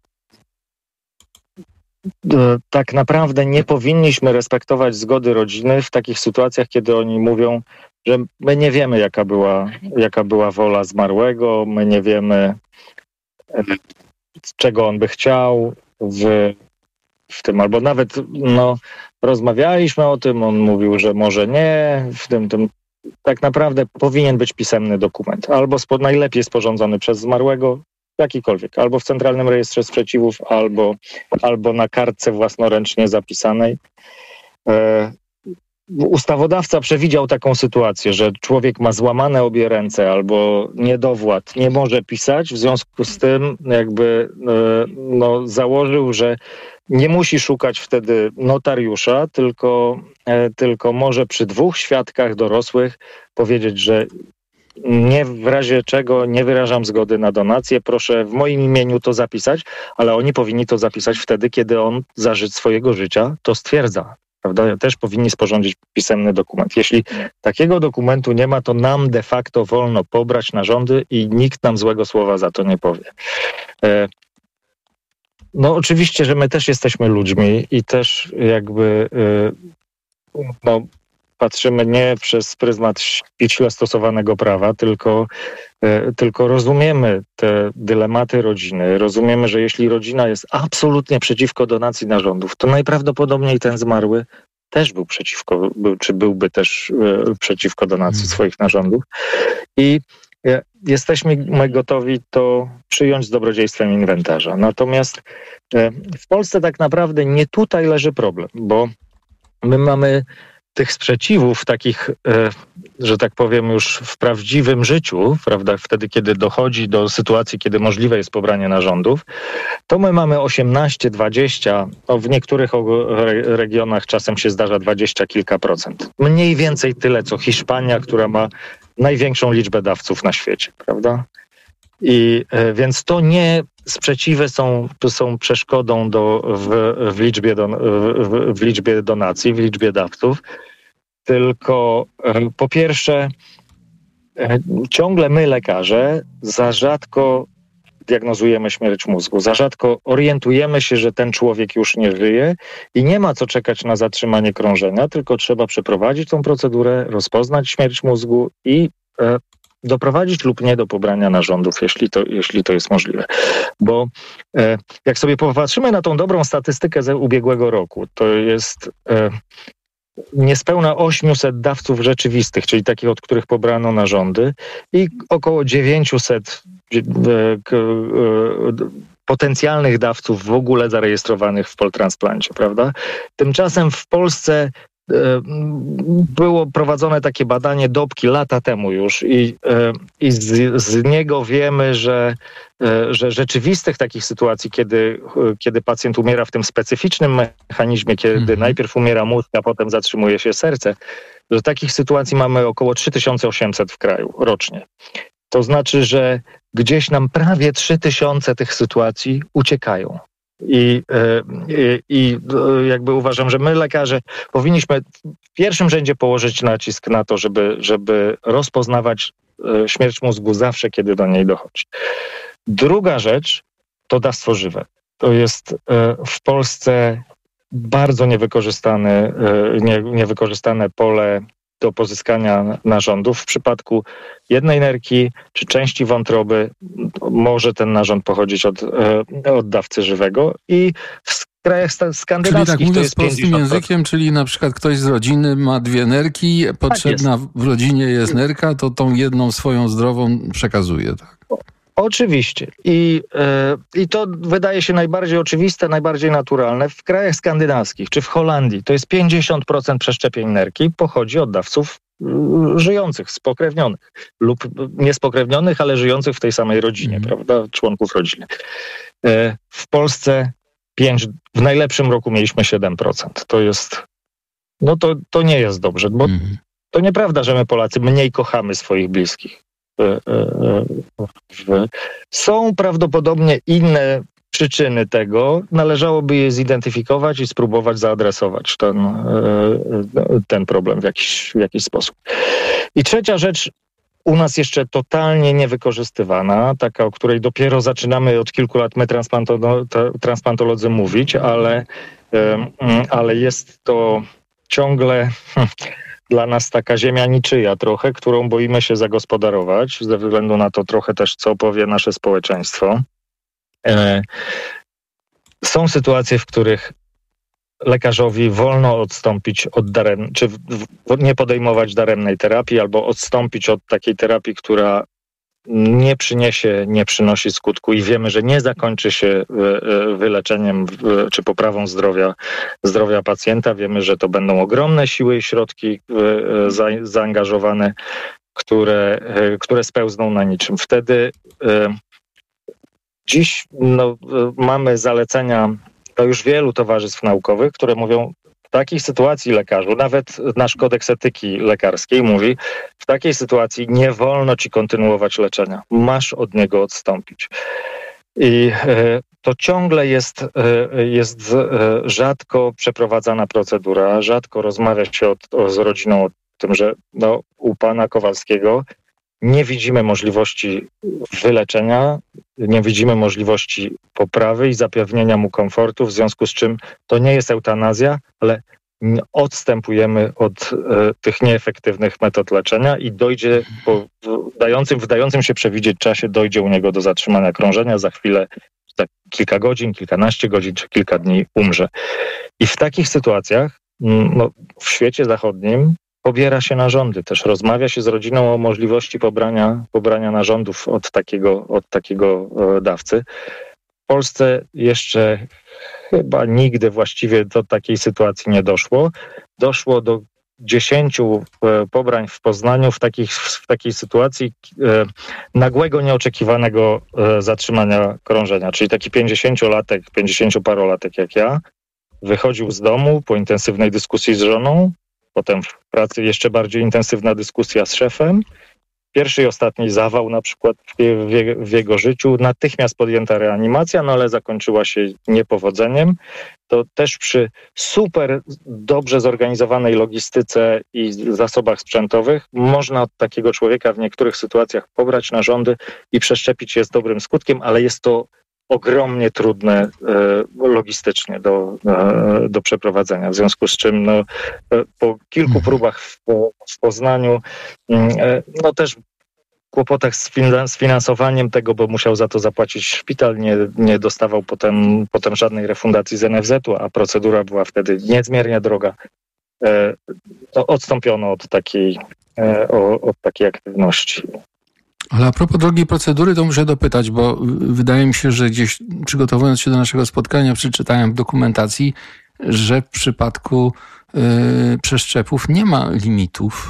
e, tak naprawdę nie powinniśmy respektować zgody rodziny w takich sytuacjach, kiedy oni mówią, że my nie wiemy, jaka była, jaka była wola zmarłego, my nie wiemy, e, czego on by chciał w w tym, albo nawet no, rozmawialiśmy o tym, on mówił, że może nie, w tym, tym tak naprawdę powinien być pisemny dokument, albo spo, najlepiej sporządzony przez zmarłego, jakikolwiek, albo w Centralnym Rejestrze Sprzeciwów, albo, albo na kartce własnoręcznie zapisanej. E, Ustawodawca przewidział taką sytuację, że człowiek ma złamane obie ręce albo niedowład, nie może pisać, w związku z tym jakby no, założył, że nie musi szukać wtedy notariusza, tylko, tylko może przy dwóch świadkach dorosłych powiedzieć, że nie, w razie czego nie wyrażam zgody na donację, proszę w moim imieniu to zapisać, ale oni powinni to zapisać wtedy, kiedy on za żyć swojego życia to stwierdza. Prawda? Też powinni sporządzić pisemny dokument. Jeśli takiego dokumentu nie ma, to nam de facto wolno pobrać narządy i nikt nam złego słowa za to nie powie. E, no oczywiście, że my też jesteśmy ludźmi i też jakby e, no, patrzymy nie przez pryzmat ściśle stosowanego prawa, tylko, e, tylko rozumiemy te dylematy rodziny. Rozumiemy, że jeśli rodzina jest absolutnie przeciwko donacji narządów, to najprawdopodobniej ten zmarły też był przeciwko, był, czy byłby też e, przeciwko donacji hmm. swoich narządów. I e, jesteśmy my gotowi to przyjąć z dobrodziejstwem inwentarza. Natomiast e, w Polsce tak naprawdę nie tutaj leży problem, bo my mamy tych sprzeciwów takich, że tak powiem, już w prawdziwym życiu, prawda, wtedy, kiedy dochodzi do sytuacji, kiedy możliwe jest pobranie narządów, to my mamy osiemnaście, dwadzieścia, no w niektórych regionach czasem się zdarza dwadzieścia kilka procent. Mniej więcej tyle, co Hiszpania, która ma największą liczbę dawców na świecie, prawda? I więc to nie sprzeciwy są, są przeszkodą do, w, w, liczbie don, w, w liczbie donacji, w liczbie dawców, tylko po pierwsze ciągle my lekarze za rzadko diagnozujemy śmierć mózgu, za rzadko orientujemy się, że ten człowiek już nie żyje i nie ma co czekać na zatrzymanie krążenia, tylko trzeba przeprowadzić tą procedurę, rozpoznać śmierć mózgu i e, doprowadzić lub nie do pobrania narządów, jeśli to, jeśli to jest możliwe. Bo e, jak sobie popatrzymy na tą dobrą statystykę z ubiegłego roku, to jest e, niespełna osiemset dawców rzeczywistych, czyli takich, od których pobrano narządy i około dziewięćset e, e, potencjalnych dawców w ogóle zarejestrowanych w Poltransplancie, prawda? Tymczasem w Polsce było prowadzone takie badanie Dobki lata temu już i, i z, z niego wiemy, że, że rzeczywistych takich sytuacji, kiedy, kiedy pacjent umiera w tym specyficznym mechanizmie, kiedy mhm. najpierw umiera mózg, a potem zatrzymuje się serce, że takich sytuacji mamy około trzy tysiące osiemset w kraju rocznie. To znaczy, że gdzieś nam prawie trzy tysiące tych sytuacji uciekają. I, i, I jakby uważam, że my lekarze powinniśmy w pierwszym rzędzie położyć nacisk na to, żeby, żeby rozpoznawać śmierć mózgu zawsze, kiedy do niej dochodzi. Druga rzecz to dawstwo żywe. To jest w Polsce bardzo niewykorzystane, nie, niewykorzystane pole do pozyskania narządów. W przypadku jednej nerki czy części wątroby może ten narząd pochodzić od, od dawcy żywego i w krajach skandynawskich czyli tak mówiąc to jest prostym językiem, czyli na przykład ktoś z rodziny ma dwie nerki, potrzebna tak w rodzinie jest nerka, to tą jedną swoją zdrową przekazuje, tak? Oczywiście. I, yy, I to wydaje się najbardziej oczywiste, najbardziej naturalne. W krajach skandynawskich czy w Holandii to jest pięćdziesiąt procent przeszczepień nerki pochodzi od dawców yy, żyjących, spokrewnionych lub niespokrewnionych, ale żyjących w tej samej rodzinie, mm. prawda? Członków rodziny. Yy, w Polsce pięć, w najlepszym roku mieliśmy siedem procent. To jest, no to, to nie jest dobrze, bo mm. to nieprawda, że my Polacy mniej kochamy swoich bliskich. Są prawdopodobnie inne przyczyny tego. Należałoby je zidentyfikować i spróbować zaadresować ten, ten problem w jakiś, w jakiś sposób. I trzecia rzecz, u nas jeszcze totalnie niewykorzystywana, taka, o której dopiero zaczynamy od kilku lat my transplantolodzy mówić, ale, ale jest to ciągle dla nas taka ziemia niczyja trochę, którą boimy się zagospodarować, ze względu na to trochę też, co powie nasze społeczeństwo. E, są sytuacje, w których lekarzowi wolno odstąpić od darem, czy w, w, nie podejmować daremnej terapii, albo odstąpić od takiej terapii, która nie przyniesie, nie przynosi skutku i wiemy, że nie zakończy się wyleczeniem czy poprawą zdrowia, zdrowia pacjenta. Wiemy, że to będą ogromne siły i środki za, zaangażowane, które, które spełzną na niczym. Wtedy dziś no, mamy zalecenia do już wielu towarzystw naukowych, które mówią, w takiej sytuacji lekarzu, nawet nasz kodeks etyki lekarskiej mówi, w takiej sytuacji nie wolno ci kontynuować leczenia. Masz od niego odstąpić. I e, to ciągle jest, e, jest e, rzadko przeprowadzana procedura, rzadko rozmawia się od, o, z rodziną o tym, że no, u pana Kowalskiego nie widzimy możliwości wyleczenia, nie widzimy możliwości poprawy i zapewnienia mu komfortu, w związku z czym to nie jest eutanazja, ale odstępujemy od e, tych nieefektywnych metod leczenia i dojdzie po dającym, wydającym się przewidzieć czasie, dojdzie u niego do zatrzymania krążenia, za chwilę, za kilka godzin, kilkanaście godzin czy kilka dni umrze. I w takich sytuacjach no, w świecie zachodnim pobiera się narządy, też rozmawia się z rodziną o możliwości pobrania, pobrania narządów od takiego, od takiego dawcy. W Polsce jeszcze chyba nigdy właściwie do takiej sytuacji nie doszło. Doszło do dziesięciu pobrań w Poznaniu w, takich, w takiej sytuacji nagłego, nieoczekiwanego zatrzymania krążenia. Czyli taki pięćdziesięciolatek, pięćdziesięcioparolatek jak ja, wychodził z domu po intensywnej dyskusji z żoną, potem w pracy jeszcze bardziej intensywna dyskusja z szefem. Pierwszy i ostatni zawał na przykład w, je, w jego życiu. Natychmiast podjęta reanimacja, no ale zakończyła się niepowodzeniem. To też przy super dobrze zorganizowanej logistyce i zasobach sprzętowych można od takiego człowieka w niektórych sytuacjach pobrać narządy i przeszczepić je z dobrym skutkiem, ale jest to ogromnie trudne e, logistycznie do, e, do przeprowadzenia. W związku z czym no, e, po kilku próbach w, w Poznaniu, e, no też kłopotach z, fin- z finansowaniem tego, bo musiał za to zapłacić szpital, nie, nie dostawał potem, potem żadnej refundacji z en ef zetu, a procedura była wtedy niezmiernie droga. E, to odstąpiono od takiej, e, o, od takiej aktywności. Ale a propos drogiej procedury, to muszę dopytać, bo wydaje mi się, że gdzieś przygotowując się do naszego spotkania, przeczytałem w dokumentacji, że w przypadku y, przeszczepów nie ma limitów.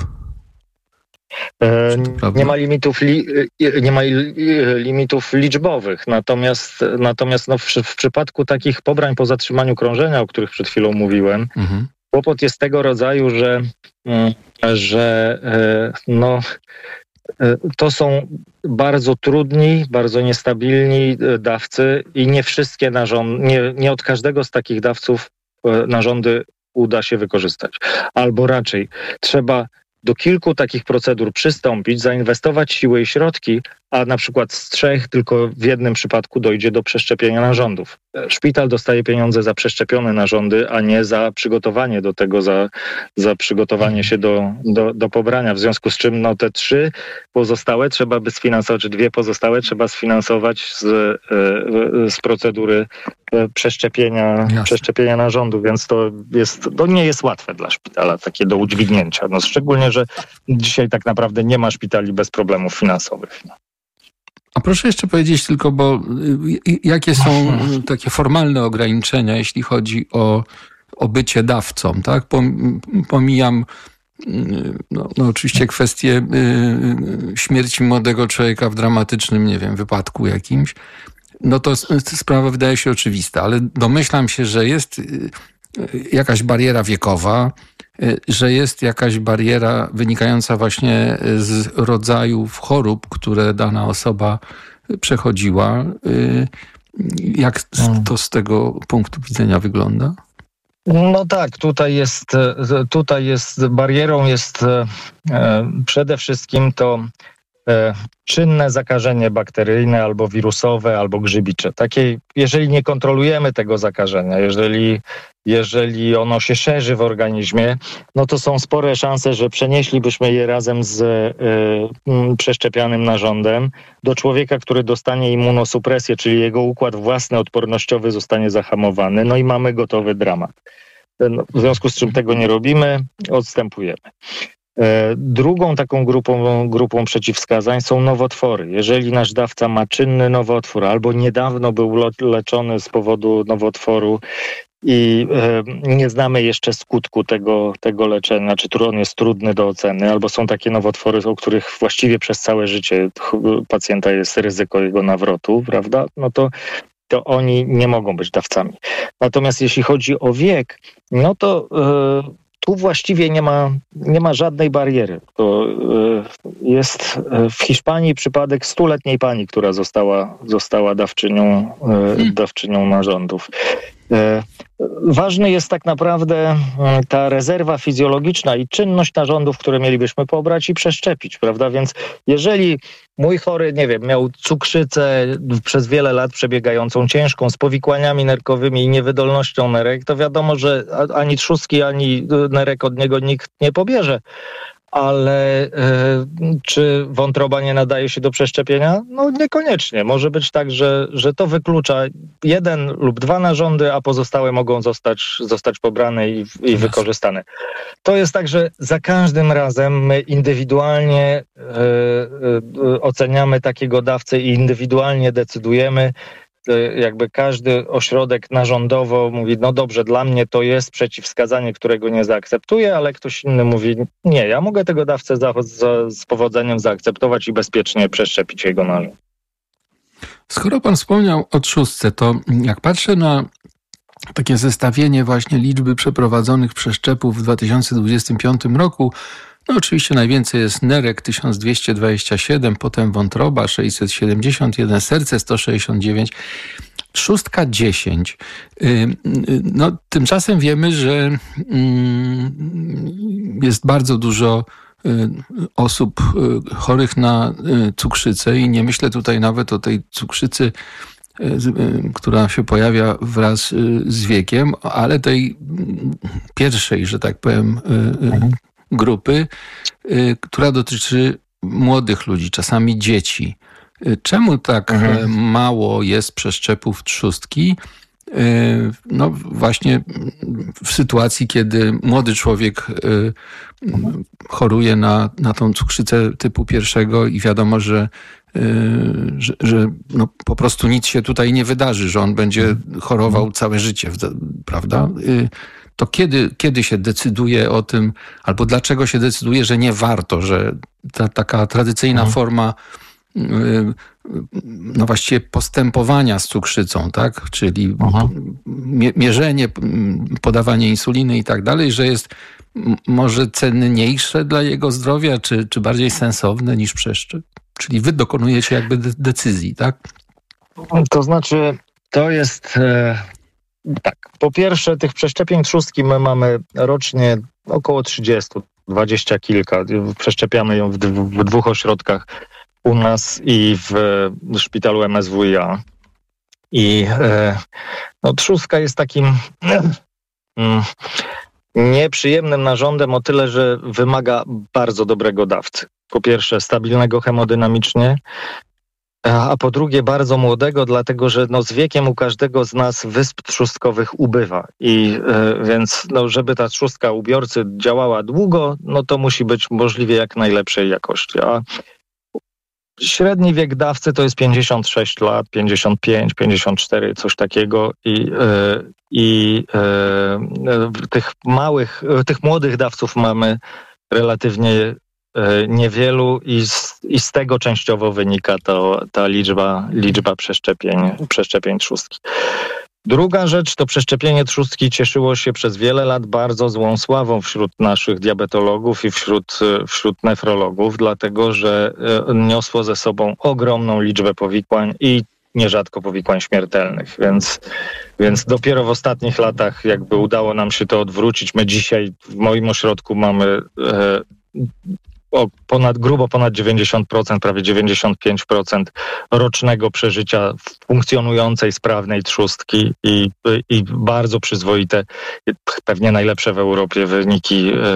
E, nie ma limitów, li, nie ma limitów liczbowych, natomiast, natomiast no w, w przypadku takich pobrań po zatrzymaniu krążenia, o których przed chwilą mówiłem, mhm. kłopot jest tego rodzaju, że, że no, to są bardzo trudni, bardzo niestabilni dawcy i nie wszystkie narządy, nie, nie od każdego z takich dawców narządy uda się wykorzystać. Albo raczej trzeba do kilku takich procedur przystąpić, zainwestować siły i środki, a na przykład z trzech tylko w jednym przypadku dojdzie do przeszczepienia narządów. Szpital dostaje pieniądze za przeszczepione narządy, a nie za przygotowanie do tego, za, za przygotowanie się do, do, do pobrania. W związku z czym no, te trzy pozostałe trzeba by sfinansować, czy dwie pozostałe trzeba sfinansować z, z procedury przeszczepienia, przeszczepienia narządu, więc to jest, to nie jest łatwe dla szpitala, takie do udźwignięcia. No, szczególnie, że dzisiaj tak naprawdę nie ma szpitali bez problemów finansowych. A proszę jeszcze powiedzieć tylko, bo jakie są takie formalne ograniczenia, jeśli chodzi o, o bycie dawcą, tak? Pomijam no, no oczywiście kwestię śmierci młodego człowieka w dramatycznym, nie wiem, wypadku jakimś. No to sprawa wydaje się oczywista, ale domyślam się, że jest jakaś bariera wiekowa, że jest jakaś bariera wynikająca właśnie z rodzajów chorób, które dana osoba przechodziła. Jak to z tego punktu widzenia wygląda? No tak, tutaj jest, tutaj jest barierą jest przede wszystkim to czynne zakażenie bakteryjne albo wirusowe, albo grzybicze. Takie, jeżeli nie kontrolujemy tego zakażenia, jeżeli, jeżeli ono się szerzy w organizmie, no to są spore szanse, że przenieślibyśmy je razem z y, y, przeszczepianym narządem do człowieka, który dostanie immunosupresję, czyli jego układ własny odpornościowy zostanie zahamowany, no i mamy gotowy dramat. W związku z czym tego nie robimy, odstępujemy. Drugą taką grupą, grupą przeciwwskazań są nowotwory. Jeżeli nasz dawca ma czynny nowotwór albo niedawno był leczony z powodu nowotworu i nie znamy jeszcze skutku tego, tego leczenia, czy on jest trudny do oceny, albo są takie nowotwory, o których właściwie przez całe życie pacjenta jest ryzyko jego nawrotu, prawda? No to to oni nie mogą być dawcami. Natomiast jeśli chodzi o wiek, no to yy, tu właściwie nie ma, nie ma żadnej bariery. To yy, jest w Hiszpanii przypadek stuletniej pani, która została, została dawczynią, yy, dawczynią narządów. Ważny jest tak naprawdę ta rezerwa fizjologiczna i czynność narządów, które mielibyśmy pobrać i przeszczepić, prawda? Więc jeżeli mój chory, nie wiem, miał cukrzycę przez wiele lat przebiegającą ciężką, z powikłaniami nerkowymi i niewydolnością nerek, to wiadomo, że ani trzustki, ani nerek od niego nikt nie pobierze. Ale e, czy wątroba nie nadaje się do przeszczepienia? No niekoniecznie. Może być tak, że, że to wyklucza jeden lub dwa narządy, a pozostałe mogą zostać, zostać pobrane i, i wykorzystane. To jest tak, że za każdym razem my indywidualnie e, e, oceniamy takiego dawcę i indywidualnie decydujemy. Jakby każdy ośrodek narządowo mówi, no dobrze, dla mnie to jest przeciwwskazanie, którego nie zaakceptuję, ale ktoś inny mówi, nie, ja mogę tego dawcę za, za, z powodzeniem zaakceptować i bezpiecznie przeszczepić jego narząd. Skoro pan wspomniał o trzustce, to jak patrzę na takie zestawienie właśnie liczby przeprowadzonych przeszczepów w dwa tysiące dwudziestym piątym roku, no oczywiście najwięcej jest nerek tysiąc dwieście dwadzieścia siedem, potem wątroba sześćset siedemdziesiąt jeden, serce sto sześćdziesiąt dziewięć, trzustka dziesięć. No, tymczasem wiemy, że jest bardzo dużo osób chorych na cukrzycę i nie myślę tutaj nawet o tej cukrzycy, która się pojawia wraz z wiekiem, ale tej pierwszej, że tak powiem, mhm. grupy, która dotyczy młodych ludzi, czasami dzieci. Czemu tak mhm. mało jest przeszczepów trzustki? No właśnie w sytuacji, kiedy młody człowiek choruje na, na tą cukrzycę typu pierwszego i wiadomo, że, że, że no po prostu nic się tutaj nie wydarzy, że on będzie chorował całe życie, prawda? To kiedy, kiedy się decyduje o tym, albo dlaczego się decyduje, że nie warto, że ta taka tradycyjna mhm. forma no właściwie postępowania z cukrzycą, tak? Czyli mierzenie, podawanie insuliny i tak dalej, że jest może cenniejsze dla jego zdrowia, czy, czy bardziej sensowne niż przeszczep? Czyli wy dokonujecie jakby decyzji, tak? To znaczy, to jest e, tak. Po pierwsze, tych przeszczepień trzustki my mamy rocznie około trzydzieści, dwadzieścia kilka. Przeszczepiamy ją w, w dwóch ośrodkach u nas i w szpitalu M S W i A. I no, trzustka jest takim mm, nieprzyjemnym narządem o tyle, że wymaga bardzo dobrego dawcy. Po pierwsze stabilnego hemodynamicznie, a po drugie bardzo młodego, dlatego że no, z wiekiem u każdego z nas wysp trzustkowych ubywa. I e, więc no, żeby ta trzustka ubiorcy działała długo, no to musi być możliwie jak najlepszej jakości. A średni wiek dawcy to jest pięćdziesiąt sześć lat, pięćdziesiąt pięć, pięćdziesiąt cztery, coś takiego. I, e, i e, tych małych, tych młodych dawców mamy relatywnie niewielu i z, i z tego częściowo wynika to, ta liczba, liczba przeszczepień, przeszczepień trzustki. Druga rzecz to przeszczepienie trzustki cieszyło się przez wiele lat bardzo złą sławą wśród naszych diabetologów i wśród, wśród nefrologów, dlatego że niosło ze sobą ogromną liczbę powikłań i nierzadko powikłań śmiertelnych, więc, więc dopiero w ostatnich latach jakby udało nam się to odwrócić. My dzisiaj w moim ośrodku mamy e, o ponad, grubo ponad dziewięćdziesiąt procent, prawie dziewięćdziesiąt pięć procent rocznego przeżycia funkcjonującej, sprawnej trzustki i, i bardzo przyzwoite, pewnie najlepsze w Europie wyniki e,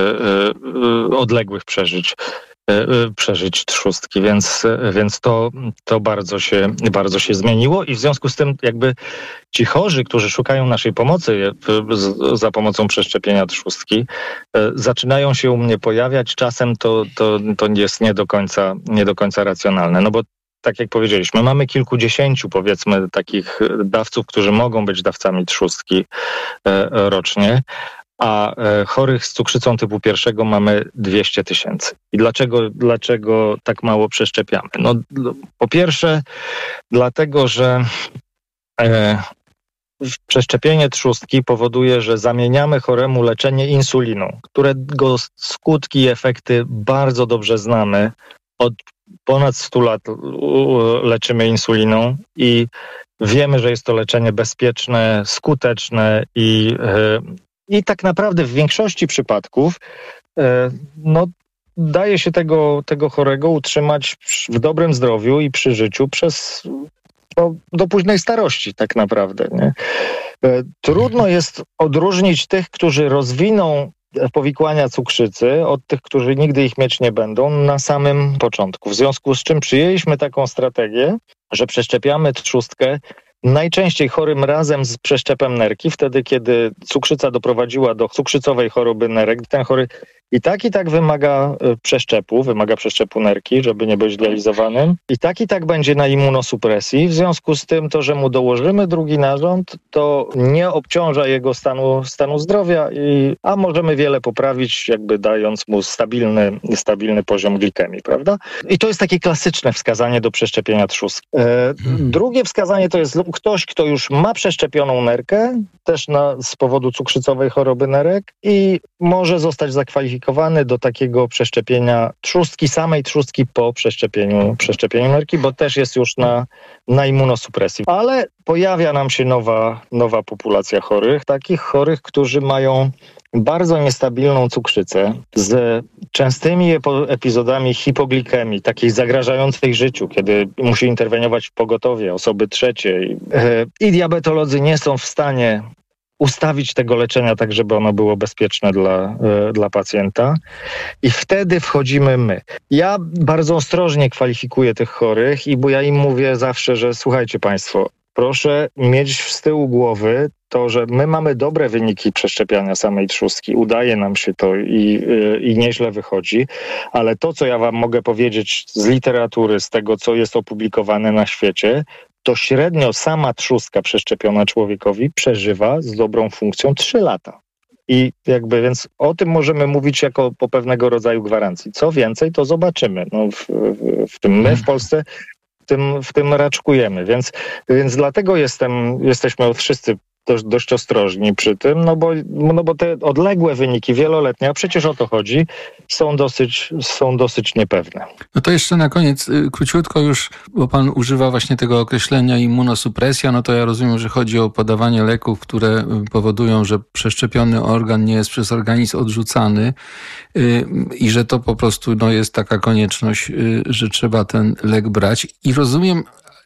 e, odległych przeżyć. przeżyć trzustki, więc, więc to, to bardzo się, bardzo się zmieniło i w związku z tym jakby ci chorzy, którzy szukają naszej pomocy za pomocą przeszczepienia trzustki, zaczynają się u mnie pojawiać. Czasem to, to, to jest nie do końca, nie do końca racjonalne, no bo tak jak powiedzieliśmy, mamy kilkudziesięciu powiedzmy takich dawców, którzy mogą być dawcami trzustki rocznie, a chorych z cukrzycą typu pierwszego mamy dwieście tysięcy. I dlaczego, dlaczego tak mało przeszczepiamy? No, po pierwsze, dlatego, że e, przeszczepienie trzustki powoduje, że zamieniamy choremu leczenie insuliną, którego skutki i efekty bardzo dobrze znamy. Od ponad stu lat leczymy insuliną i wiemy, że jest to leczenie bezpieczne, skuteczne i e, I tak naprawdę w większości przypadków no, daje się tego, tego chorego utrzymać w dobrym zdrowiu i przy życiu przez no, do późnej starości tak naprawdę. Nie? Trudno jest odróżnić tych, którzy rozwiną powikłania cukrzycy od tych, którzy nigdy ich mieć nie będą na samym początku. W związku z czym przyjęliśmy taką strategię, że przeszczepiamy trzustkę najczęściej chorym razem z przeszczepem nerki, wtedy kiedy cukrzyca doprowadziła do cukrzycowej choroby nerek. Ten chory i tak i tak wymaga przeszczepu, wymaga przeszczepu nerki, żeby nie być dializowanym. I tak i tak będzie na immunosupresji. W związku z tym to, że mu dołożymy drugi narząd, to nie obciąża jego stanu, stanu zdrowia, i, a możemy wiele poprawić, jakby dając mu stabilny, stabilny poziom glikemii, prawda? I to jest takie klasyczne wskazanie do przeszczepienia trzustki. E, drugie wskazanie to jest ktoś, kto już ma przeszczepioną nerkę, też na, z powodu cukrzycowej choroby nerek i może zostać zakwalifikowany do takiego przeszczepienia trzustki, samej trzustki po przeszczepieniu, przeszczepieniu nerki, bo też jest już na, na immunosupresji. Ale pojawia nam się nowa, nowa populacja chorych, takich chorych, którzy mają bardzo niestabilną cukrzycę z częstymi epizodami hipoglikemii, takiej zagrażającej życiu, kiedy musi interweniować w pogotowie osoby trzeciej. I diabetolodzy nie są w stanie ustawić tego leczenia tak, żeby ono było bezpieczne dla, dla pacjenta. I wtedy wchodzimy my. Ja bardzo ostrożnie kwalifikuję tych chorych, i bo ja im mówię zawsze, że słuchajcie państwo, proszę mieć z tyłu głowy to, że my mamy dobre wyniki przeszczepiania samej trzustki. Udaje nam się to i, i nieźle wychodzi, ale to, co ja wam mogę powiedzieć z literatury, z tego, co jest opublikowane na świecie, to średnio sama trzustka przeszczepiona człowiekowi przeżywa z dobrą funkcją trzy lata. I jakby więc o tym możemy mówić jako po pewnego rodzaju gwarancji. Co więcej, to zobaczymy. No w, w, w tym my w Polsce w tym, w tym raczkujemy. Więc, więc dlatego jestem, jesteśmy wszyscy dość, dość ostrożni przy tym, no bo, no bo te odległe wyniki wieloletnie, a przecież o to chodzi, są dosyć, są dosyć niepewne. No to jeszcze na koniec, króciutko już, bo pan używa właśnie tego określenia immunosupresja, no to ja rozumiem, że chodzi o podawanie leków, które powodują, że przeszczepiony organ nie jest przez organizm odrzucany i że to po prostu no, jest taka konieczność, że trzeba ten lek brać. I rozumiem,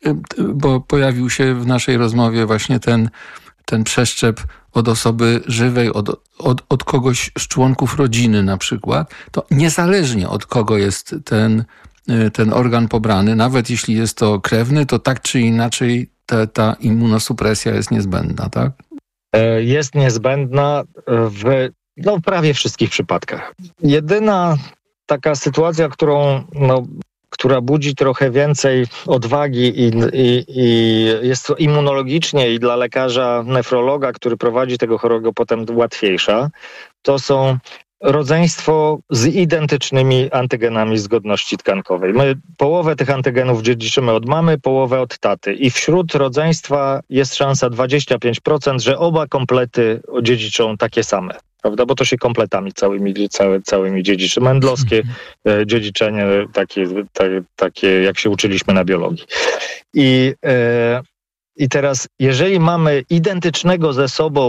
bo pojawił się w naszej rozmowie właśnie ten, ten przeszczep od osoby żywej, od, od, od kogoś z członków rodziny na przykład, to niezależnie od kogo jest ten, ten organ pobrany, nawet jeśli jest to krewny, to tak czy inaczej ta, ta immunosupresja jest niezbędna, tak? Jest niezbędna w no, prawie wszystkich przypadkach. Jedyna taka sytuacja, którą no, która budzi trochę więcej odwagi i, i, i jest to immunologicznie i dla lekarza nefrologa, który prowadzi tego chorego, potem łatwiejsza, to są rodzeństwo z identycznymi antygenami zgodności tkankowej. My połowę tych antygenów dziedziczymy od mamy, połowę od taty i wśród rodzeństwa jest szansa dwadzieścia pięć procent, że oba komplety dziedziczą takie same. Prawda? Bo to się kompletami całymi, całe, całymi dziedziczy. Mendlowskie e, dziedziczenie, takie, ta, takie jak się uczyliśmy na biologii. I, e, I teraz, jeżeli mamy identycznego ze sobą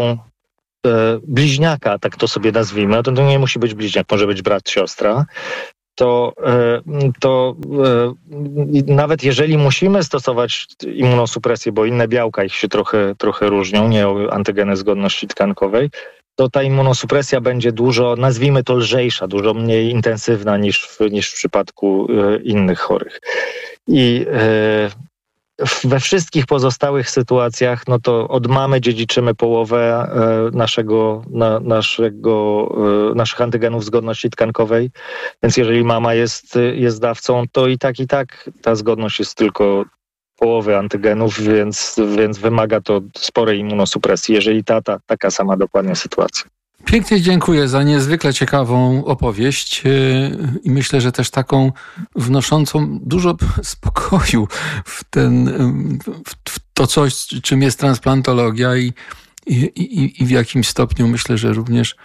e, bliźniaka, tak to sobie nazwijmy, to, to nie musi być bliźniak, może być brat, siostra, to, e, to e, nawet jeżeli musimy stosować immunosupresję, bo inne białka ich się trochę, trochę różnią, nie o antygeny zgodności tkankowej, to ta immunosupresja będzie dużo, nazwijmy to lżejsza, dużo mniej intensywna niż w, niż w przypadku e, innych chorych. I e, we wszystkich pozostałych sytuacjach, no to od mamy dziedziczymy połowę e, naszego, na, naszego, e, naszych antygenów zgodności tkankowej, więc jeżeli mama jest, jest dawcą, to i tak, i tak ta zgodność jest tylko połowy antygenów, więc, więc wymaga to sporej immunosupresji, jeżeli tata, taka sama dokładnie sytuacja. Pięknie dziękuję za niezwykle ciekawą opowieść i myślę, że też taką wnoszącą dużo spokoju w, ten, w to coś, czym jest transplantologia i, i, i, i w jakimś stopniu myślę, że również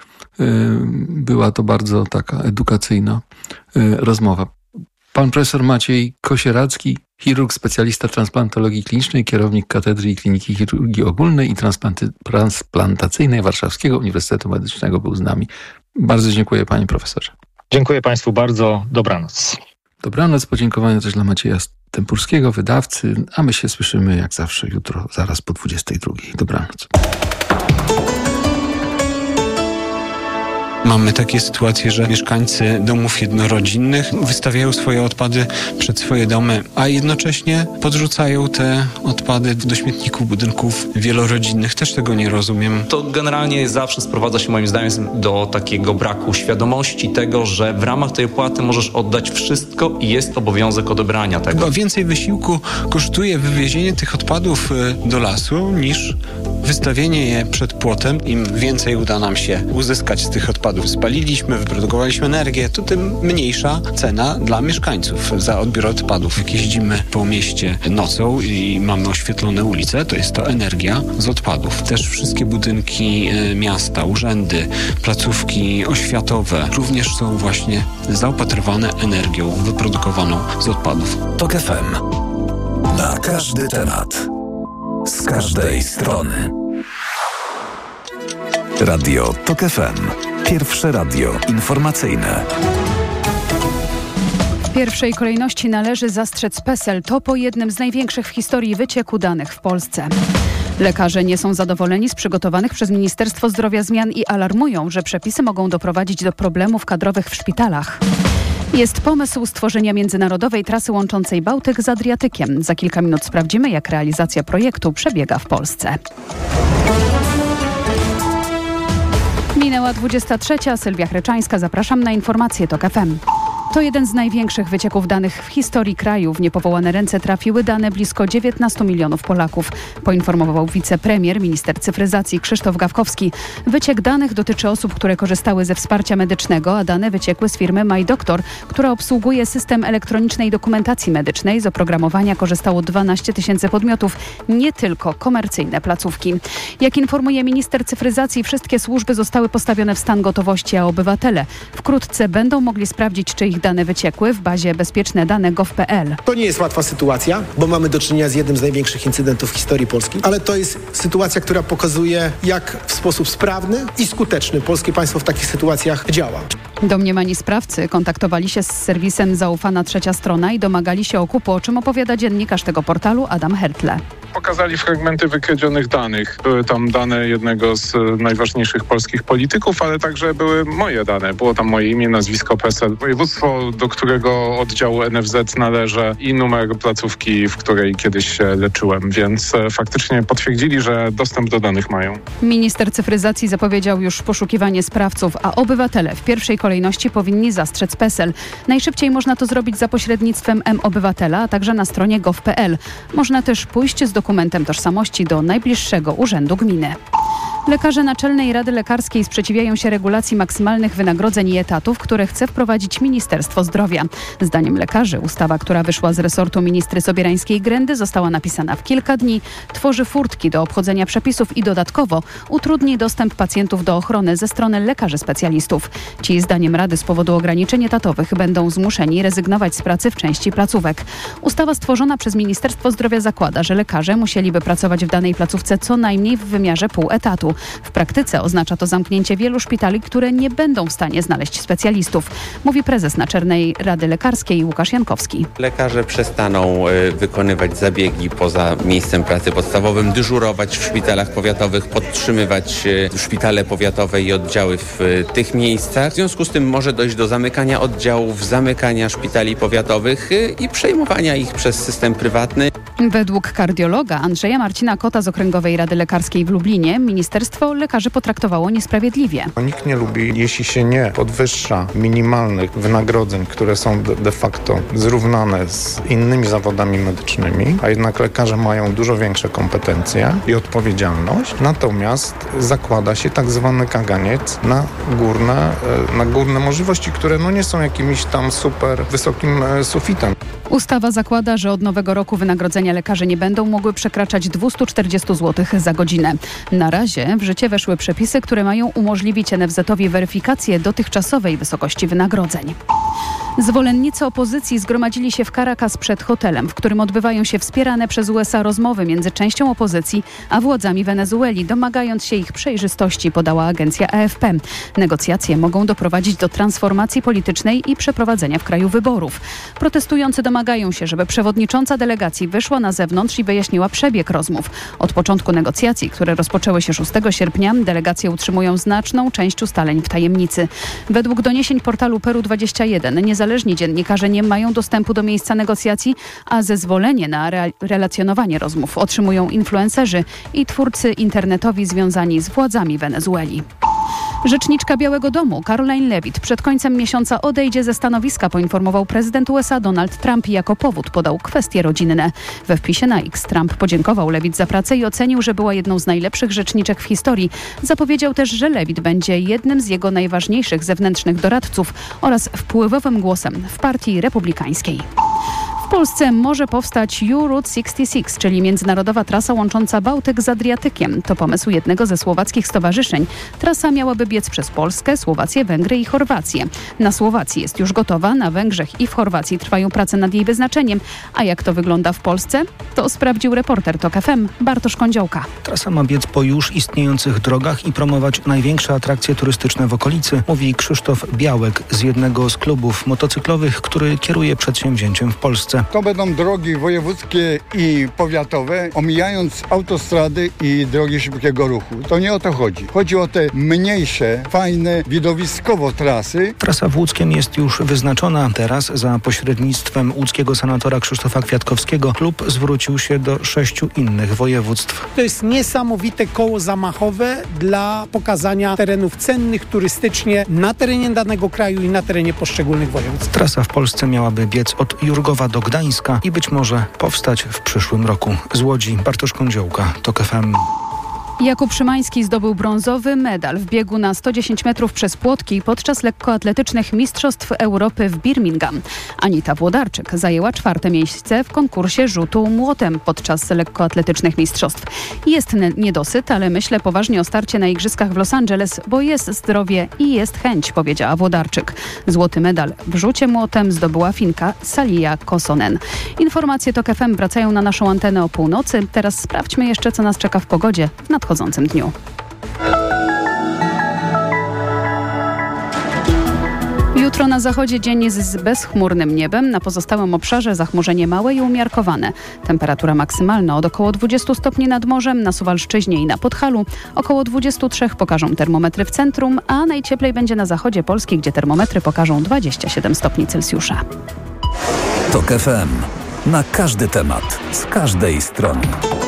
była to bardzo taka edukacyjna rozmowa. Pan profesor Maciej Kosieracki, chirurg, specjalista transplantologii klinicznej, kierownik Katedry i Kliniki Chirurgii Ogólnej i Transplantacyjnej Warszawskiego Uniwersytetu Medycznego był z nami. Bardzo dziękuję panie profesorze. Dziękuję państwu bardzo. Dobranoc. Dobranoc. Podziękowania też dla Macieja Stempurskiego, wydawcy, a my się słyszymy jak zawsze jutro, zaraz po dwudziestej drugiej. Dobranoc. Mamy takie sytuacje, że mieszkańcy domów jednorodzinnych wystawiają swoje odpady przed swoje domy, a jednocześnie podrzucają te odpady do śmietników budynków wielorodzinnych. Też tego nie rozumiem. To generalnie zawsze sprowadza się moim zdaniem do takiego braku świadomości tego, że w ramach tej opłaty możesz oddać wszystko i jest obowiązek odebrania tego. Chyba więcej wysiłku kosztuje wywiezienie tych odpadów do lasu niż wystawienie je przed płotem. Im więcej uda nam się uzyskać z tych odpadów, spaliliśmy, wyprodukowaliśmy energię, to tym mniejsza cena dla mieszkańców za odbiór odpadów. Jak jeździmy po mieście nocą i mamy oświetlone ulice, to jest to energia z odpadów. Też wszystkie budynki miasta, urzędy, placówki oświatowe również są właśnie zaopatrywane energią wyprodukowaną z odpadów. TOK F M. Na każdy temat. Z każdej strony. Radio TOK F M. Pierwsze radio informacyjne. W pierwszej kolejności należy zastrzec PESEL. To po jednym z największych w historii wycieku danych w Polsce. Lekarze nie są zadowoleni z przygotowanych przez Ministerstwo Zdrowia zmian i alarmują, że przepisy mogą doprowadzić do problemów kadrowych w szpitalach. Jest pomysł stworzenia międzynarodowej trasy łączącej Bałtyk z Adriatykiem. Za kilka minut sprawdzimy, jak realizacja projektu przebiega w Polsce. Minęła dwudziesta trzecia. Sylwia Chryczańska. Zapraszam na informacje TOK F M. To jeden z największych wycieków danych w historii kraju. W niepowołane ręce trafiły dane blisko dziewiętnastu milionów Polaków, poinformował wicepremier, minister cyfryzacji Krzysztof Gawkowski. Wyciek danych dotyczy osób, które korzystały ze wsparcia medycznego, a dane wyciekły z firmy MyDoktor, która obsługuje system elektronicznej dokumentacji medycznej. Z oprogramowania korzystało dwanaście tysięcy podmiotów, nie tylko komercyjne placówki. Jak informuje minister cyfryzacji, wszystkie służby zostały postawione w stan gotowości, a obywatele wkrótce będą mogli sprawdzić, czy ich dane wyciekły w bazie bezpieczne dane gov kropka p l. To nie jest łatwa sytuacja, bo mamy do czynienia z jednym z największych incydentów w historii Polski, ale to jest sytuacja, która pokazuje, jak w sposób sprawny i skuteczny polskie państwo w takich sytuacjach działa. Domniemani sprawcy kontaktowali się z serwisem Zaufana Trzecia Strona i domagali się okupu, o czym opowiada dziennikarz tego portalu Adam Hertle. Pokazali fragmenty wykradzionych danych. Były tam dane jednego z najważniejszych polskich polityków, ale także były moje dane. Było tam moje imię, nazwisko, PESEL, województwo, do którego oddziału N F Z należę i numer placówki, w której kiedyś się leczyłem, więc faktycznie potwierdzili, że dostęp do danych mają. Minister cyfryzacji zapowiedział już poszukiwanie sprawców, a obywatele w pierwszej kolejności powinni zastrzec PESEL. Najszybciej można to zrobić za pośrednictwem M-Obywatela, a także na stronie gov kropka p l. Można też pójść z dokumentem tożsamości do najbliższego urzędu gminy. Lekarze Naczelnej Rady Lekarskiej sprzeciwiają się regulacji maksymalnych wynagrodzeń i etatów, które chce wprowadzić Ministerstwo Zdrowia. Zdaniem lekarzy ustawa, która wyszła z resortu ministry Sobierańskiej-Grędy, została napisana w kilka dni, tworzy furtki do obchodzenia przepisów i dodatkowo utrudni dostęp pacjentów do ochrony ze strony lekarzy specjalistów. Ci, zdaniem Rady, z powodu ograniczeń etatowych będą zmuszeni rezygnować z pracy w części placówek. Ustawa stworzona przez Ministerstwo Zdrowia zakłada, że lekarze musieliby pracować w danej placówce co najmniej w wymiarze pół etatu. W praktyce oznacza to zamknięcie wielu szpitali, które nie będą w stanie znaleźć specjalistów, mówi prezes Naczelnej Rady Lekarskiej Łukasz Jankowski. Lekarze przestaną y, wykonywać zabiegi poza miejscem pracy podstawowym, dyżurować w szpitalach powiatowych, podtrzymywać y, szpitale powiatowe i oddziały w y, tych miejscach. W związku z tym może dojść do zamykania oddziałów, zamykania szpitali powiatowych y, i przejmowania ich przez system prywatny. Według kardiologa Andrzeja Marcina Kota z Okręgowej Rady Lekarskiej w Lublinie ministerstwo lekarzy potraktowało niesprawiedliwie. Nikt nie lubi, jeśli się nie podwyższa minimalnych wynagrodzeń, które są de, de facto zrównane z innymi zawodami medycznymi, a jednak lekarze mają dużo większe kompetencje i odpowiedzialność. Natomiast zakłada się tak zwany kaganiec na górne, na górne możliwości, które no nie są jakimś tam super wysokim sufitem. Ustawa zakłada, że od nowego roku wynagrodzenia lekarzy nie będą mogły przekraczać dwieście czterdzieści złotych za godzinę. Na razie w życie weszły przepisy, które mają umożliwić N F Z-owi weryfikację dotychczasowej wysokości wynagrodzeń. Zwolennicy opozycji zgromadzili się w Caracas przed hotelem, w którym odbywają się wspierane przez U S A rozmowy między częścią opozycji a władzami Wenezueli, domagając się ich przejrzystości, podała agencja A F P. Negocjacje mogą doprowadzić do transformacji politycznej i przeprowadzenia w kraju wyborów. Protestujący domagają się, żeby przewodnicząca delegacji wyszła na zewnątrz i wyjaśniła przebieg rozmów. Od początku negocjacji, które rozpoczęły się szóstego sierpnia, delegacje utrzymują znaczną część ustaleń w tajemnicy. Według doniesień portalu Peru dwadzieścia jeden niezależni dziennikarze nie mają dostępu do miejsca negocjacji, a zezwolenie na re- relacjonowanie rozmów otrzymują influencerzy i twórcy internetowi związani z władzami Wenezueli. Rzeczniczka Białego Domu Caroline Levitt przed końcem miesiąca odejdzie ze stanowiska, poinformował prezydent U S A Donald Trump i jako powód podał kwestie rodzinne. We wpisie na X Trump podziękował Levitt za pracę i ocenił, że była jedną z najlepszych rzeczniczek w historii. Zapowiedział też, że Levitt będzie jednym z jego najważniejszych zewnętrznych doradców oraz wpływowym głosem w partii republikańskiej. W Polsce może powstać U Route sześćdziesiąt sześć, czyli międzynarodowa trasa łącząca Bałtyk z Adriatykiem. To pomysł jednego ze słowackich stowarzyszeń. Trasa miałaby biec przez Polskę, Słowację, Węgry i Chorwację. Na Słowacji jest już gotowa, na Węgrzech i w Chorwacji trwają prace nad jej wyznaczeniem. A jak to wygląda w Polsce? To sprawdził reporter TOK F M Bartosz Kądziołka. Trasa ma biec po już istniejących drogach i promować największe atrakcje turystyczne w okolicy, mówi Krzysztof Białek z jednego z klubów motocyklowych, który kieruje przedsięwzięciem w Polsce. Polsce. To będą drogi wojewódzkie i powiatowe, omijając autostrady i drogi szybkiego ruchu. To nie o to chodzi. Chodzi o te mniejsze, fajne, widowiskowo trasy. Trasa w Łódzkiem jest już wyznaczona. Teraz za pośrednictwem łódzkiego senatora Krzysztofa Kwiatkowskiego klub zwrócił się do sześciu innych województw. To jest niesamowite koło zamachowe dla pokazania terenów cennych turystycznie na terenie danego kraju i na terenie poszczególnych województw. Trasa w Polsce miałaby biec od Jurgowa do Gdańska i być może powstać w przyszłym roku. Z Łodzi Bartosz Kądziołka, TOK F M. Jakub Szymański zdobył brązowy medal w biegu na sto dziesięć metrów przez płotki podczas lekkoatletycznych Mistrzostw Europy w Birmingham. Anita Włodarczyk zajęła czwarte miejsce w konkursie rzutu młotem podczas lekkoatletycznych mistrzostw. Jest niedosyt, ale myślę poważnie o starcie na igrzyskach w Los Angeles, bo jest zdrowie i jest chęć, powiedziała Włodarczyk. Złoty medal w rzucie młotem zdobyła Finka Salia Kosonen. Informacje TOK F M wracają na naszą antenę o północy. Teraz sprawdźmy jeszcze, co nas czeka w pogodzie w nadchodzącym nadchodzącym dniu. Jutro na zachodzie dzień jest z bezchmurnym niebem, na pozostałym obszarze zachmurzenie małe i umiarkowane. Temperatura maksymalna od około dwudziestu stopni nad morzem, na Suwalszczyźnie i na Podhalu. Około dwudziestu trzech pokażą termometry w centrum, a najcieplej będzie na zachodzie Polski, gdzie termometry pokażą dwadzieścia siedem stopni Celsjusza. TOK F M. Na każdy temat, z każdej strony.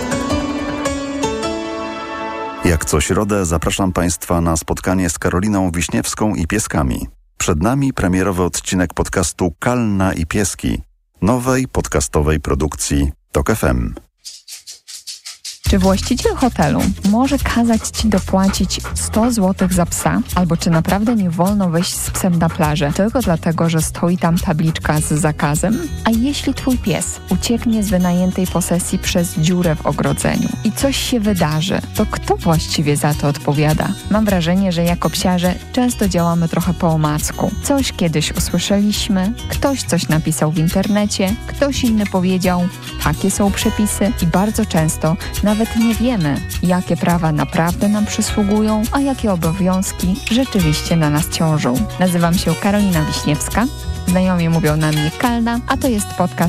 Jak co środę zapraszam Państwa na spotkanie z Karoliną Wiśniewską i pieskami. Przed nami premierowy odcinek podcastu Kalna i Pieski, nowej podcastowej produkcji TOK F M. Czy właściciel hotelu może kazać Ci dopłacić sto złotych za psa? Albo czy naprawdę nie wolno wejść z psem na plażę tylko dlatego, że stoi tam tabliczka z zakazem? A jeśli Twój pies ucieknie z wynajętej posesji przez dziurę w ogrodzeniu i coś się wydarzy, to kto właściwie za to odpowiada? Mam wrażenie, że jako psiarze często działamy trochę po omacku. Coś kiedyś usłyszeliśmy, ktoś coś napisał w internecie, ktoś inny powiedział, takie są przepisy i bardzo często nawet nie wiemy, jakie prawa naprawdę nam przysługują, a jakie obowiązki rzeczywiście na nas ciążą. Nazywam się Karolina Wiśniewska, znajomi mówią na mnie Kalna, a to jest podcast